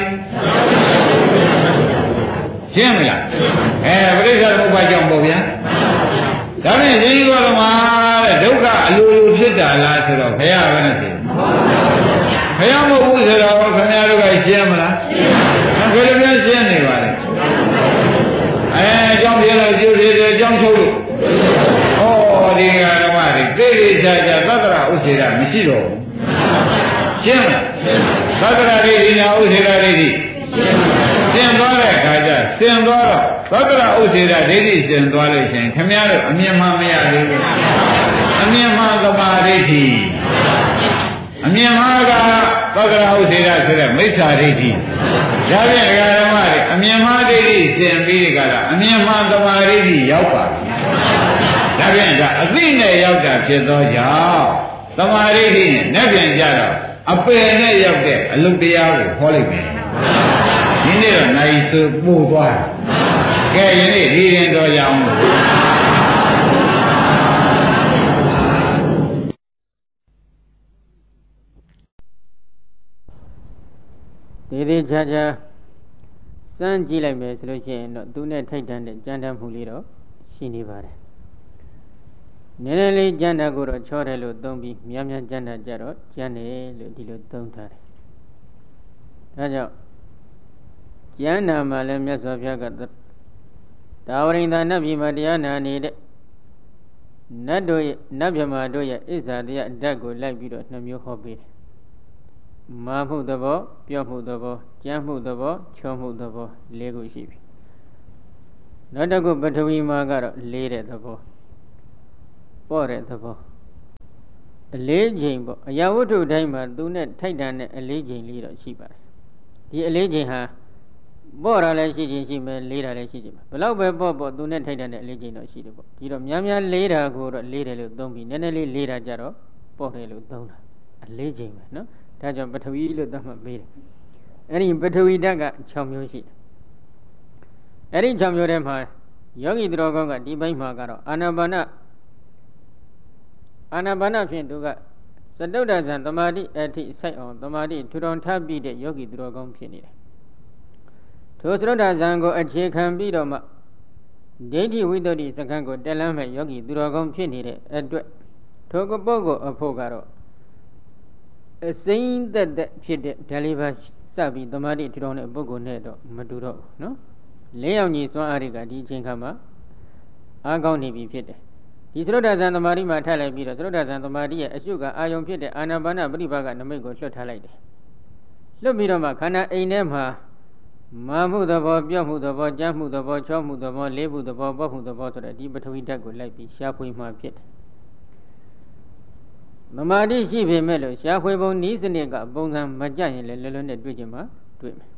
ရှင်းမလားပရိစ္ဆေသမုပ္ပါကြောင့်ပေါ့ဗျာဒါဖြင့်ဒီကောဓမာတဲ့ဒုက္ခအလိုလိုဖြစ်တာလားဆိုတော့ဘုရားကလည်းသိဘုရားမဟုတ်ဘူးဆိုတော့ခင်ဗျားတို့ကရှင်းမလားဘယ်လိုမျိုးရှင်းနေပါလဲအကြောင်းပြလို့ကျိုးတွေအကြောင်းချုပ်လို့ဩဒီကဓမ္မတွေသိသိချာချာသတ္တရာဥစ္စေရမရှိတော့ဘူးရှင်းမလားသတ္တရာဒိဋ္ဌိနာဥစ္စေရဒိဋ္ဌိရှင်းသွားတဲ့အခါကျရှင်းသွားတော့သတ္တရာဥစ္စေရဒိဋ္ဌိရှင်းသွားလို့ရှင်ခင်ဗျားတို့အမြင်မှမရသေးဘူးအမြင်မှသမာဓိဋ္ဌိအမြင်မှားကသက္ကရာဥစေရဆိုတဲ့မိစ္ဆာဒိဋ္ဌိဒါဖြင့်ဒကာဓမ္မတွေအမြင်မှားဒိဋ္ဌိသင်ပြီးကြတာအမြင်မှားသမာဓိဋ္ဌိရောက်ပါပြီဒါဖြင့်ဒါအသိနဲ့ရောက်တာဖြစ်သောကြောင့်သမာဓိဋ္ဌိနဲ့နဲ့ပြန်ကြတော့အပယ်နဲ့ရောက်တဲ့အလုတရားကိုဟောလိုက်မယ်ဒီနေ့တော့နိုင်ဆိုပို့သွားတယ်ကဲယနေ့ဒီရင်တော်ရအောင်ဒီဒီချာချာစမ်းကြည့်လိုက်မယ်ဆိုလို့ရှိရင်တော့သူနဲ့ထိုက်တန်တဲ့ကြမ်းတမ်းမှုလေးတော့ရှိနေပါတယ်နည်းနည်းလေးကြမ်းတာကိုတော့ချောတယ်လို့သုံးပြီးများများကြမ်းတာကြတော့ကြမ်းတယ်လို့ဒီလိုသုံးထားတယ်ဒါကြောင့်ကျမ်းနာမှာလည်းမြတ်စွာဘုရားကတာဝရိန္ဒနတ်ပြည်မှာတရားနာနေတဲ့နတ်တို့ရဲ့နတ်မြမတို့ရဲ့ဣဇာတရားအဓာတ်ကိုလိုက်ပြီးတော့နှမျိုးဟောပေးတယ်မာမှုသဘောပြောမှုသဘောကြမ်းမှုသဘောချောမှုသဘော၄ခုရှိပြီနောက်တစ်ခုပထဝီမှာကတော့လေးတဲ့သဘောပေါ့တဲ့သဘောအလေးချိန်ပေါ့အရာဝတ္ထုတိုင်းမှာသူနဲ့ထိုက်တန်တဲ့အလေးချိန်လေးတော့ရှိပါတယ်ဒီအလေးချိန်ဟာပေါ့တာလည်းရှိခြင်းရှိမယ်လေးတာလည်းရှိခြင်းဘလောက်ပဲပေါ့သူနဲ့ထိုက်တန်တဲ့အလေးချိန်တော့ရှိတယ်ပေါ့ဒီတော့များများလေးတာကိုတော့လေးတယ်လို့သုံးပြီးနည်းနည်းလေးလေးတာကြတော့ပေါ့တယ်လို့သုံးတာအလေးချိန်ပဲနော်ဒါကြောင့်ပထဝီလို့သတ်မှတ်ပေးတယ်အဲ့ဒီပထဝီဓာတ်က6မျိုးရှိတယ်အဲ့ဒီ6မျိုးထဲမှာယောဂီသူတော်ကောင်းကဒီဘက်မှာကတော့အာနာပါနဖြင့်သူကစတုတ္တဇံသမာဓိအထိစိုက်အောင်သမာဓိထူထောင်ထားပြီးတဲ့ယောဂီသူတော်ကောင်းဖြစ်နေတယ်ထိုစတုတ္တဇံကိုအခြေခံပြီးတော့မှဒိဋ္ဌိဝိတ္တုစက္ကန့်ကိုတက်လမ်းမဲ့ယောဂီသူတော်ကောင်းဖြစ်နေတဲ့အတွက်ထိုကပုဂ္ဂိုလ်အဖို့ကတော့အစိမ့်သက်ဖြစ်တဲ့ဓာလေးပါစပြီးသမာဓိထူထောင်တဲ့ပုဂ္ဂိုလ်နဲ့တော့မတူတော့ဘူးနော်၄ယောက်ညီစွမ်းအားတွေကဒီအချိန်ခါမှာအားကောင်းနေပြီဖြစ်တယ်ဒီသရုတ်တဇံသမာဓိမှာထပ်လိုက်ပြီးတော့သရုတ်တဇံသမာဓိရဲ့အရှုကအာယုံဖြစ်တဲ့အာနာပါနပရိပါကနမိတ်ကိုလွှတ်ထားလိုက်တယ်လွှတ်ပြီးတော့မှခန္ဓာအိမ်ထဲမှာမာမှုသဘောပြောမှုသဘောကြမ်းမှုသဘောချောမှုသဘောလေးမှုသဘောပေါ့မှုသဘောဆိုတဲ့ဒီပထဝီဓာတ်ကိုလိုက်ပြီးရှားဖွေမှဖြစ်တယ်သမာဓိရှိပေမဲ့လို့ရှားဖွေပုံနည်းစနစ်ကပုံစံမကြရင်လည်းလွယ်လွယ်နဲ့တွေ့ချင်မှတွေ့မယ်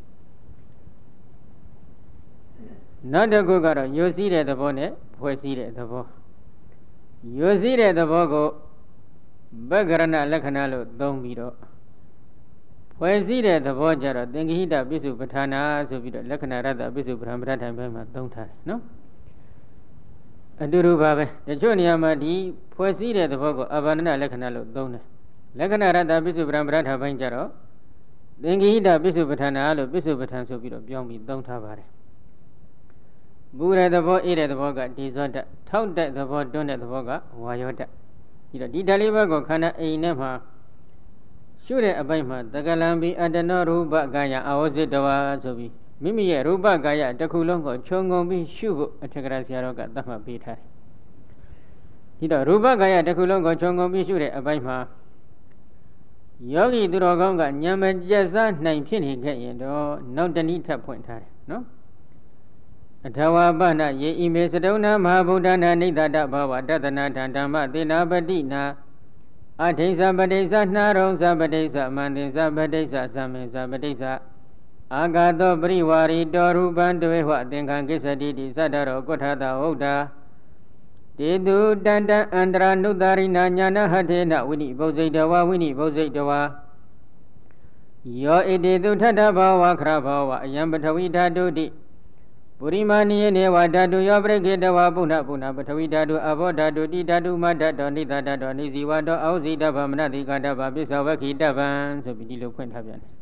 နောက်တစ်ခုကတော့ယိုစီးတဲ့သဘောနဲ့ဖွဲ့စည်းတဲ့သဘောယိုစီးတဲ့သဘောကိုဗက္ကရဏလက္ခဏာလို့သုံးပြီးတော့ဖွဲ့စည်းတဲ့သဘောကြတော့သင်္ကိဟိတပိစုပဋ္ဌာနာဆိုပြီးတော့လက္ခဏာရတ္တပိစုပဋ္ဌာန်ပဋ္ဌာန်ဘက်မှာသုံးထားတယ်နော်အတူတူပါပဲတချို့နေရာမှာဒီဖွဲ့စည်းတဲ့သဘောကိုအဘာဒနာလက္ခဏာလို့သုံးတယ်လက္ခဏာရတ္တပိစုပဋ္ဌာန်ပဋ္ဌာန်ဘက်ကြတော့သင်္ကိဟိတပိစုပဋ္ဌာနာလို့ပိစုပဋ္ဌာန်ဆိုပြီးတော့ပြောင်းပြီးသုံးထားပါတယ်ပူတဲ့သဘောအေးတဲ့သဘောကဒီဇောဓာတ်ထောက်တဲ့သဘောတွန်းတဲ့သဘောကဝါယောဓာတ်ဒီတော့ဒီဓာတ်လေးပါးကိုခန္ဓာအိမ်ထဲမှာရှုတဲ့အပိုင်းမှာတက္ကလံဘိအတ္တနောရူပကာယအဝဇိတဝါဆိုပြီးမိမိရဲ့ရူပကာယတစ်ခုလုံးကိုခြုံငုံပြီးရှုဖို့အထက်ကရာဆရာတော်ကသတ်မှတ်ပေးထားတယ်ဒီတော့ရူပကာယတစ်ခုလုံးကိုခြုံငုံပြီးရှုတဲ့အပိုင်းမှာယောဂီသူတော်ကောင်းကဉာဏ်မကျက်စားနိုင်ဖြစ်နေခဲ့ရင်တော့နောက်တနည်းထပ်ဖွင့်ထားတယ်နော်အထဝပနယေဣမေစတုဏမဟာဗုဒ္ဓနာနိဒတဘဝတတနာဓမ္မသေနာပတိနာအထိစ္ဆပတိစ္ဆနှာရုံသပတိစ္ဆမန္တိစ္ဆပတိစ္ဆသမင်္ဆပတိစ္ဆအာဂါတောပရိဝါရီတောရူပံတဝေဟသင်္ခံကိစ္စတိတိသတ္တရောကုဋ္ဌတာဟုတ်တာတေတုတန္တအန္တရာနုတ္တရိနာညာနဟထေနဝိနိဘုဇိတဝါဝိနိဘုဇိတဝါယောဣတေတုထထဘောဝခရဘောဝအယံပထဝီဓာတုတိပုရိမာနိယေနေဝဓာတုယောပရိခေတဝပုဏ္ဏပထဝီဓာတုအဘောဓာတုတိဓာတုမဓာတောနိသဓာတောနိဇီဝတောအောဇိတဗမနတိကတဗပစ္ဆဝခိတဗံဆိုပြီးဒီလိုဖွင့်ထားပြန်တယ်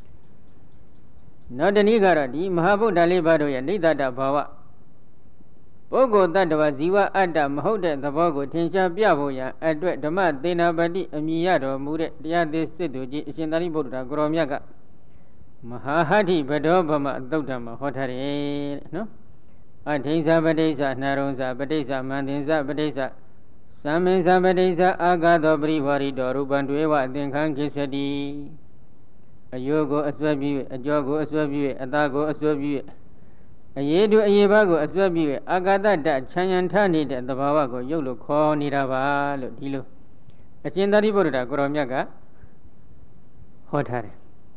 နောက်တနည်းကတော့ဒီမဟာဗုဒ္ဓလေးပါးတို့ရဲ့နိသဓာဘာဝပုဂ္ဂိုလ်တ attva ဇီဝအတ္တမဟုတ်တဲ့သဘောကိုထင်ရှားပြဖို့ရန်အတွက်ဓမ္မသေနာပတိအမည်ရတော်မူတဲ့တရားသေးစစ်သူကြီးအရှင်သာရိပုတ္တရာကိုရောမြတ်ကမဟာဟဋ္ဌိဗဒောဗမအသုတ်တမှာဟောထားတယ်တဲ့နော်အထိဉ္စပတိစ္ဆနှရုံ္စပတိစ္ဆမန္တင်္စပတိစ္ဆသမင်္စပတိစ္ဆအာဂါသောပရိဝါရီတော်ရူပံတွေဝအသင်္ခံကိစ္စတိအယုကိုအစွဲပြုအကျော်ကိုအစွဲပြုအသားကိုအစွဲပြုအရေးတို့အရေးပါကိုအစွဲပြုအာဂါတတချမ်းရန်ထနေတဲ့သဘာဝကိုရုပ်လို့ခေါ်နေတာပါလို့ဒီလိုအရှင်သာရိပုတ္တရာကိုရောမြတ်ကဟောထားတယ်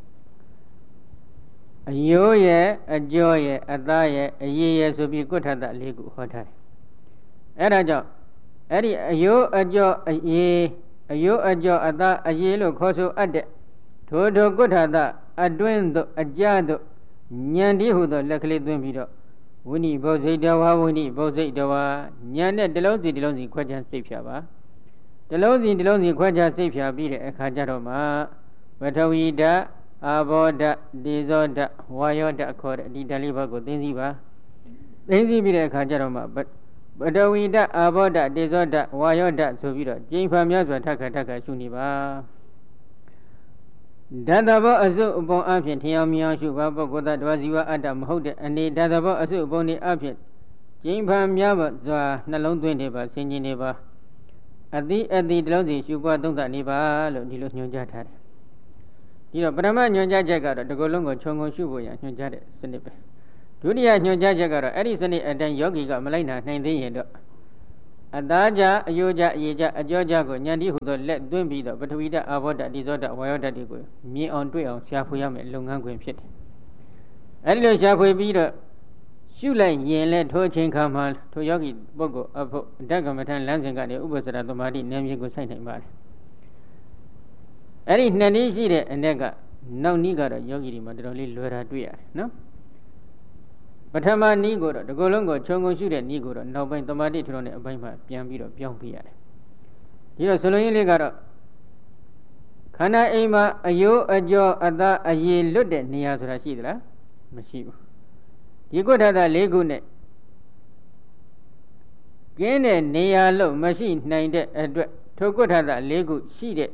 အယိုးရဲ့အကျော်ရဲ့အသားရဲ့အရေးရဲ့ဆိုပြီးကုဋ္ဌတ၄ခုဟောထားတယ်အဲ့ဒါကြောင့်အဲ့ဒီအယိုးအကျော်အရေးအယိုးအကျော်အသားအရေးလို့ခေါ်ဆိုအပ်တဲ့ထိုကုဋ္ဌတအတွင်းသို့အကြသို့ဉာဏ်တည်းဟုသောလက်ကလေးသွင်းပြီးတော့ဝိနိဘုဇိတဝါဝိနိဘုဇိတဝါဉာဏ်နဲ့တစ်လုံးစီခွဲခြားစိတ်ဖြာပါတစ်လုံးစီခွဲခြားစိတ်ဖြာပြီးတဲ့အခါကျတော့မှပထဝီဓာတ်အာဘောဓာတ်ဒေဇောဓာတ်ဝါယောဓာတ်ခေါ်တဲ့ဒီဓာတ်လေးပါးကိုသိသိပါသိသိပြီးတဲ့အခါကျတော့မှပထဝီဓာတ်အာဘောဓာတ်ဒေဇောဓာတ်ဝါယောဓာတ်ဆိုပြီးတော့ကျိန်ဖန်များစွာထပ်ခါရှုနေပါဓာတဘောအစုအပုံအဖြစ်ထင်အောင်မြင်အောင်ရှုပါပုဂ္ဂိုလ်တ attva ဇီဝအတ္တမဟုတ်တဲ့အနေဓာတဘောအစုအပုံဒီအဖြစ်ကျိန်ဖန်များစွာနှလုံးသွင်းနေပါဆင်ခြင်နေပါအတိတလုံးစီရှုပွားသုံးသပ်နေပါလို့ဒီလိုညွှန်ကြားထားတယ်ဒီတော့ပထမညွှန်ကြားချက်ကတော့တကူလုံးကိုခြုံငုံရှုဖို့ရညွှန်ကြားတဲ့စနစ်ပဲဒုတိယညွှန်ကြားချက်ကတော့အဲ့ဒီစနစ်အတိုင်းယောဂီကမလိုက်နိုင်သေးရင်တော့အသားကြအယိုးကြအရေကြအကြောကြကိုဉာဏ်တည်းဟူသောလက်သွင်းပြီးတော့ပထဝီဓာတ်အာဘောဓာတ်ဒီဇောဓာတ်ဝါယောဓာတ်တွေကိုမြင်အောင်တွေ့အောင်ရှာဖွေရမယ်လုပ်ငန်းခွင်ဖြစ်တယ်အဲ့ဒီလိုရှာဖွေပြီးတော့ရှုလိုက်ရင်လဲထိုအချိန်ခါမှာထိုယောဂီပုဂ္ဂိုလ်အဖို့ဓာတ်ကမ္မထလမ်းစဉ်ကနေဥပ္ပစရသမာဓိဉာဏ်မြင်ကိုစိုက်နိုင်ပါတယ်အဲ့ဒီနှစ်နည်းရှိတဲ့အ ਨੇ ကနောက်နည်းကတော့ယောဂီတွေမှာတော်တော်လေးလွယ်တာတွေ့ရတယ်နော်ပထမနည်းကိုတော့ဒီကုလုံးကိုခြုံငုံရှုတဲ့နည်းကိုတော့နောက်ပိုင်းသမာဓိထူထောင်တဲ့အပိုင်းမှာပြန်ပြီးတော့ပြောင်းပြရတယ်ဒီတော့ဆိုလိုရင်းလေးကတော့ခန္ဓာအိမ်မှာအယိုးအကြောအသားအရည်လွတ်တဲ့နေရာဆိုတာရှိသလားမရှိဘူးဒီကုဋ္ဌာသ၄ခုနဲ့ကျင်းတဲ့နေရာလို့မရှိနိုင်တဲ့အတွက်ထိုကုဋ္ဌာသ၄ခုရှိတဲ့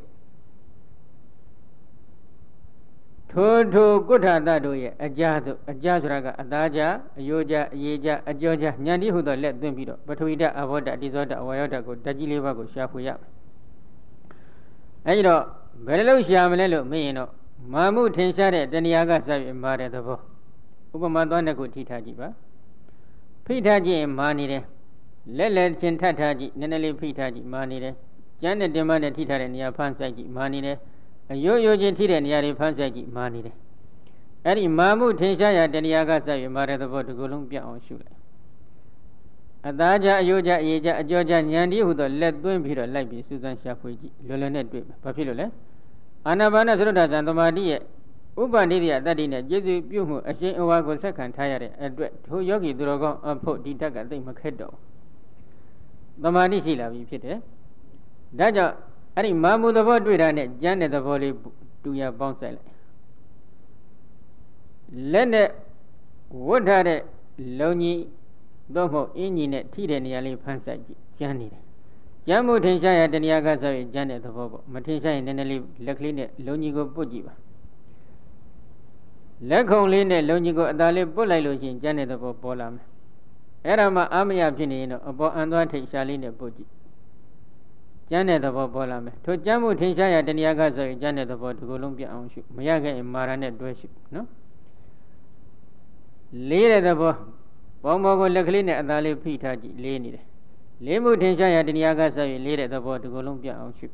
ထိုကုဋ္ဌာသတို့ရဲ့အကြာဆိုတာကအသားကြအယိုးကြအရေကြအကြောကြဉာဏ်တည်းဟူသောလက်သွင်းပြီးတော့ပထဝီဓာတ်အာဘောဓာတ်ဒီဇောဓာတ်ဝါယောဓာတ်ကိုဓာတ်ကြီး၄ပါးကိုရှာဖွေရမယ်အဲဒီတော့ဘယ်လိုရှာမလဲလို့မေးရင်တော့မာမှုထင်ရှားတဲ့တဏှာကစပြီးမာတဲ့သဘောဥပမာသွားတဲ့ခုထိထားကြည့်ပါဖိထားကြည့်ရင်မာနေတယ်လက်ချင်းထပ်ထားကြည့်နည်းနည်းလေးဖိထားကြည့်မာနေတယ်ကျန်းတဲ့တင်မနဲ့ထိထားတဲ့နေရာဖမ်းဆိုင်ကြည့်မာနေတယ်အယိုးယိုချင်းထိတဲ့နေရာတွေဖမ်းဆိုင်ကြည့်မာနေတယ်အဲ့ဒီမာမှုထင်ရှားရာတဏှာကစပြီးမာတဲ့သဘောဒီကုလုံးပြအောင်ရှုလိုက်အသားကြအယိုးကြအရေကြအကြောကြဉာဏ်တည်းဟူသောလက်သွင်းပြီးတော့လိုက်ပြီးစူးစမ်းရှာဖွေကြည့်လွယ်လွယ်နဲ့တွေ့မယ်ဘာဖြစ်လို့လဲအာနာပါနသရုဒ္ဓဇံသမာဓိရဲ့ဥပ္ပန္နိရိယတတ္တိနဲ့ကျေစုပြုမှုအရှင်အဝါကိုဆက်ခံထားရတဲ့အတွက်ထိုယောဂီသူတော်ကောင်းအဖို့ဒီတက်ကသိမခက်တော့သမာဓိရှိလာပြီဖြစ်တယ်ဒါကြောင့်အဲ့ဒီမာမှုသဘောတွေ့တာနဲ့ကျမ်းတဲ့သဘောလေးတူရပေါင်းဆိုင်လိုက်လက်နဲ့ဝတ်ထားတဲ့လုံကြီးသို့မဟုတ်အင်းကြီးနဲ့ထိတဲ့နေရာလေးဖမ်းဆိုင်ကြည့်ကျမ်းနေတယ်ကျမ်းမှုထင်ရှားရတဏှာကဆိုရင်ကျမ်းတဲ့သဘောပေါ့မထင်ရှားရင်နည်းနည်းလေးလက်ကလေးနဲ့လုံကြီးကိုပုတ်ကြည့်ပါလက်ခုံလေးနဲ့လုံကြီးကိုအသာလေးပုတ်လိုက်လို့ရှိရင်ကျမ်းတဲ့သဘောပေါ်လာမယ်အဲ့ဒါမှအာမယဖြစ်နေရင်တော့အပေါ်အန်သွားထိတ်ရှာလေးနဲ့ပုတ်ကြည့်ကျမ်းတဲ့သဘောပေါ်လာမယ်ထိုကျမ်းမှုထင်ရှားရတဏှာကဆိုရင်ကျမ်းတဲ့သဘောဒီကုလုံးပြအောင်ရှုမရခဲ့ရင်မာရနဲ့တွဲရှုနော်လေးတဲ့သဘောပေါင်းပေါ်ကိုလက်ကလေးနဲ့အသာလေးဖိထားကြည့်လေးနေတယ်လေးမှုထင်ရှားရတဏှာကဆိုရင်လေးတဲ့သဘောဒီကုလုံးပြအောင်ရှု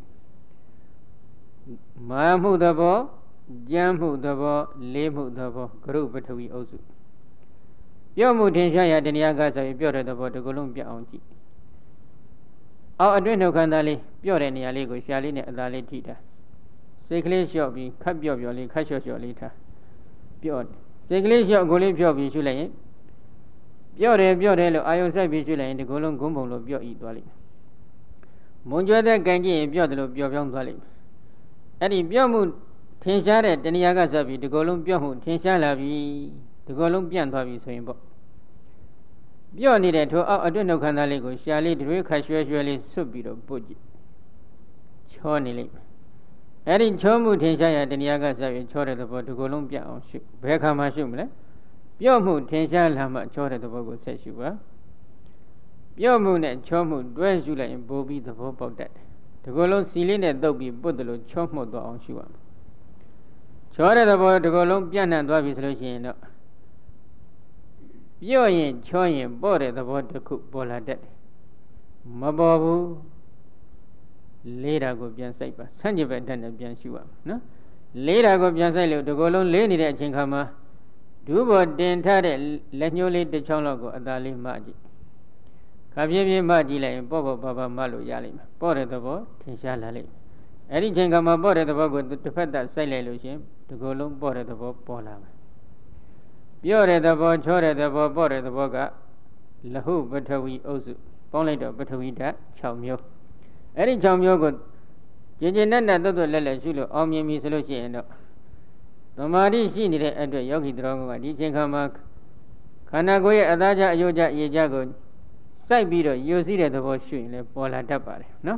မာမှုသဘောကျမ်းမှုသဘောလေးမှုသဘောကရုပထဝီအုပ်စုပြော့မှုထင်ရှားရတဏှာကဆိုရင်ပြော့တဲ့သဘောဒီကုလုံးပြအောင်ကြည့်အောက်အတွင်းနှုတ်ခမ်းသားလေးပြော့တဲ့နေရာလေးကိုရှာလေးနဲ့အသာလေးထိထားစိတ်ကလေးလျှော့ပြီးခပ်ပြော့လေးခပ်လျှော့လေးထားပြော့စိတ်ကလေးလျှော့ကိုလေးပြော့ပြီးရှုလိုက်ရင်ပြော့တယ်လို့အာယုံစိုက်ပြီးရှုလိုက်ရင်ဒီကုလုံးဂုံးပုံလို့ပြော့ဤသွားလိမ့်မယ်မွန်ကျွဲတဲ့ကန်ကြည့်ရင်ပြော့တယ်လို့ပြော့ပြောင်းသွားလိမ့်မယ်အဲ့ဒီပြော့မှုထင်ရှားတဲ့တဏှာကစပြီးဒီကုလုံးပြော့မှုထင်ရှားလာပြီဒီကုလုံးပြန့်သွားပြီဆိုရင်ပေါ့ပြော့နေတဲ့ထိုအောက်အတွင်းနှုတ်ခမ်းသားလေးကိုရှာလေးတွေခါရွှဲလေးဆွတ်ပြီးတော့ပုတ်ကြည့်ချောနေလိမ့်မယ်အဲ့ဒီချောမှုထင်ရှားရတဏှာကစပြီးချောတဲ့သဘောဒီကုလုံးပြန့်အောင်ရှုဘယ်ခါမှရှုမလဲပြော့မှုထင်ရှားလာမှချောတဲ့သဘောကိုဆက်ရှုပါပြော့မှုနဲ့ချောမှုတွဲရှုလိုက်ရင်ပိုပြီးသဘောပေါက်တတ်တယ်ဒီကုလုံးစီလေးနဲ့တုပ်ပြီးပုတ်တယ်လို့ချောမှုတ်သွားအောင်ရှုရမယ်ချောတဲ့သဘောဒီကုလုံးပြန့်နှံ့သွားပြီဆိုလို့ရှိရင်တော့ပြော့ရင်ချောရင်ပေါ့တဲ့သဘောတစ်ခုပေါ်လာတတ်တယ်မပေါ်ဘူးလေးတာကိုပြန်စိုက်ပါဆန့်ကျင်ဘက်ဓာတ်နဲ့ပြန်ရှုရမယ်နော်လေးတာကိုပြန်စိုက်လို့ဒီကုလုံးလေးနေတဲ့အချိန်ခါမှာဒုဘောတင်ထားတဲ့လက်ညှိုးလေးတစ်ချောင်းလောက်ကိုအသာလေးမှကြည့်ခါပြင်းပြင်းမှကြည့်လိုက်ရင်ပေါ့ပါမှလို့ရလိမ့်မယ်ပေါ့တဲ့သဘောထင်ရှားလာလိမ့်မယ်အဲ့ဒီချိန်ခါမှာပေါ့တဲ့သဘောကိုတစ်ဖက်သက်စိုက်လိုက်လို့ရှင်ဒီကုလုံးပေါ့တဲ့သဘောပေါ်လာမယ်ပြော့တဲ့သဘောချောတဲ့သဘောပေါ့တဲ့သဘောကလဟုပထဝီအုပ်စုပေါင်းလိုက်တော့ပထဝီဓာတ်6မျိုးအဲ့ဒီ6မျိုးကိုကျင်ကျင်နဲ့နဲ့တွတ်လက်ရှုလို့အောင်မြင်ပြီဆိုလို့ရှိရင်တော့သမာဓိရှိနေတဲ့အတွက်ယောဂီတော်ကဒီချိန်ခါမှာခန္ဓာကိုယ်ရဲ့အသားကြအယိုးကြရေကြကိုစိုက်ပြီးတော့ယိုစီးတဲ့သဘောရှုရင်လည်းပေါ်လာတတ်ပါတယ်နော်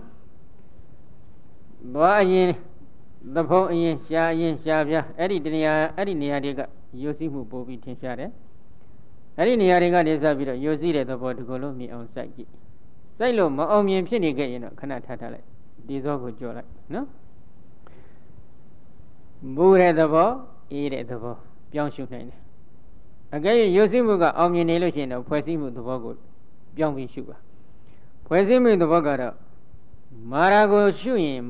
သွားအရင်သဖုံးအရင်ရှားအရင်ရှားပြအဲ့ဒီနေရာတွေကယိုစီးမှုပိုပြီးထင်ရှားတယ်အဲ့ဒီနေရာတွေကနေစပြီးတော့ယိုစီးတဲ့သဘောဒီကုလုံးမြင်အောင်စိုက်ကြည့်စိုက်လို့မအောင်မြင်ဖြစ်နေခဲ့ရင်တော့ခဏထားလိုက်ဒီဇောကိုကြော်လိုက်နော်မူတဲ့သဘောအေးတဲ့သဘောပြောင်းရှုနိုင်တယ်အကယ်၍ရုပ်စည်းမှုကအောင်မြင်နေလို့ရှိရင်တော့ဖွဲ့စည်းမှုသဘောကိုပြောင်းပြီးရှုပါဖွဲ့စည်းမှုသဘောကတော့မာရာကိုရှုရင်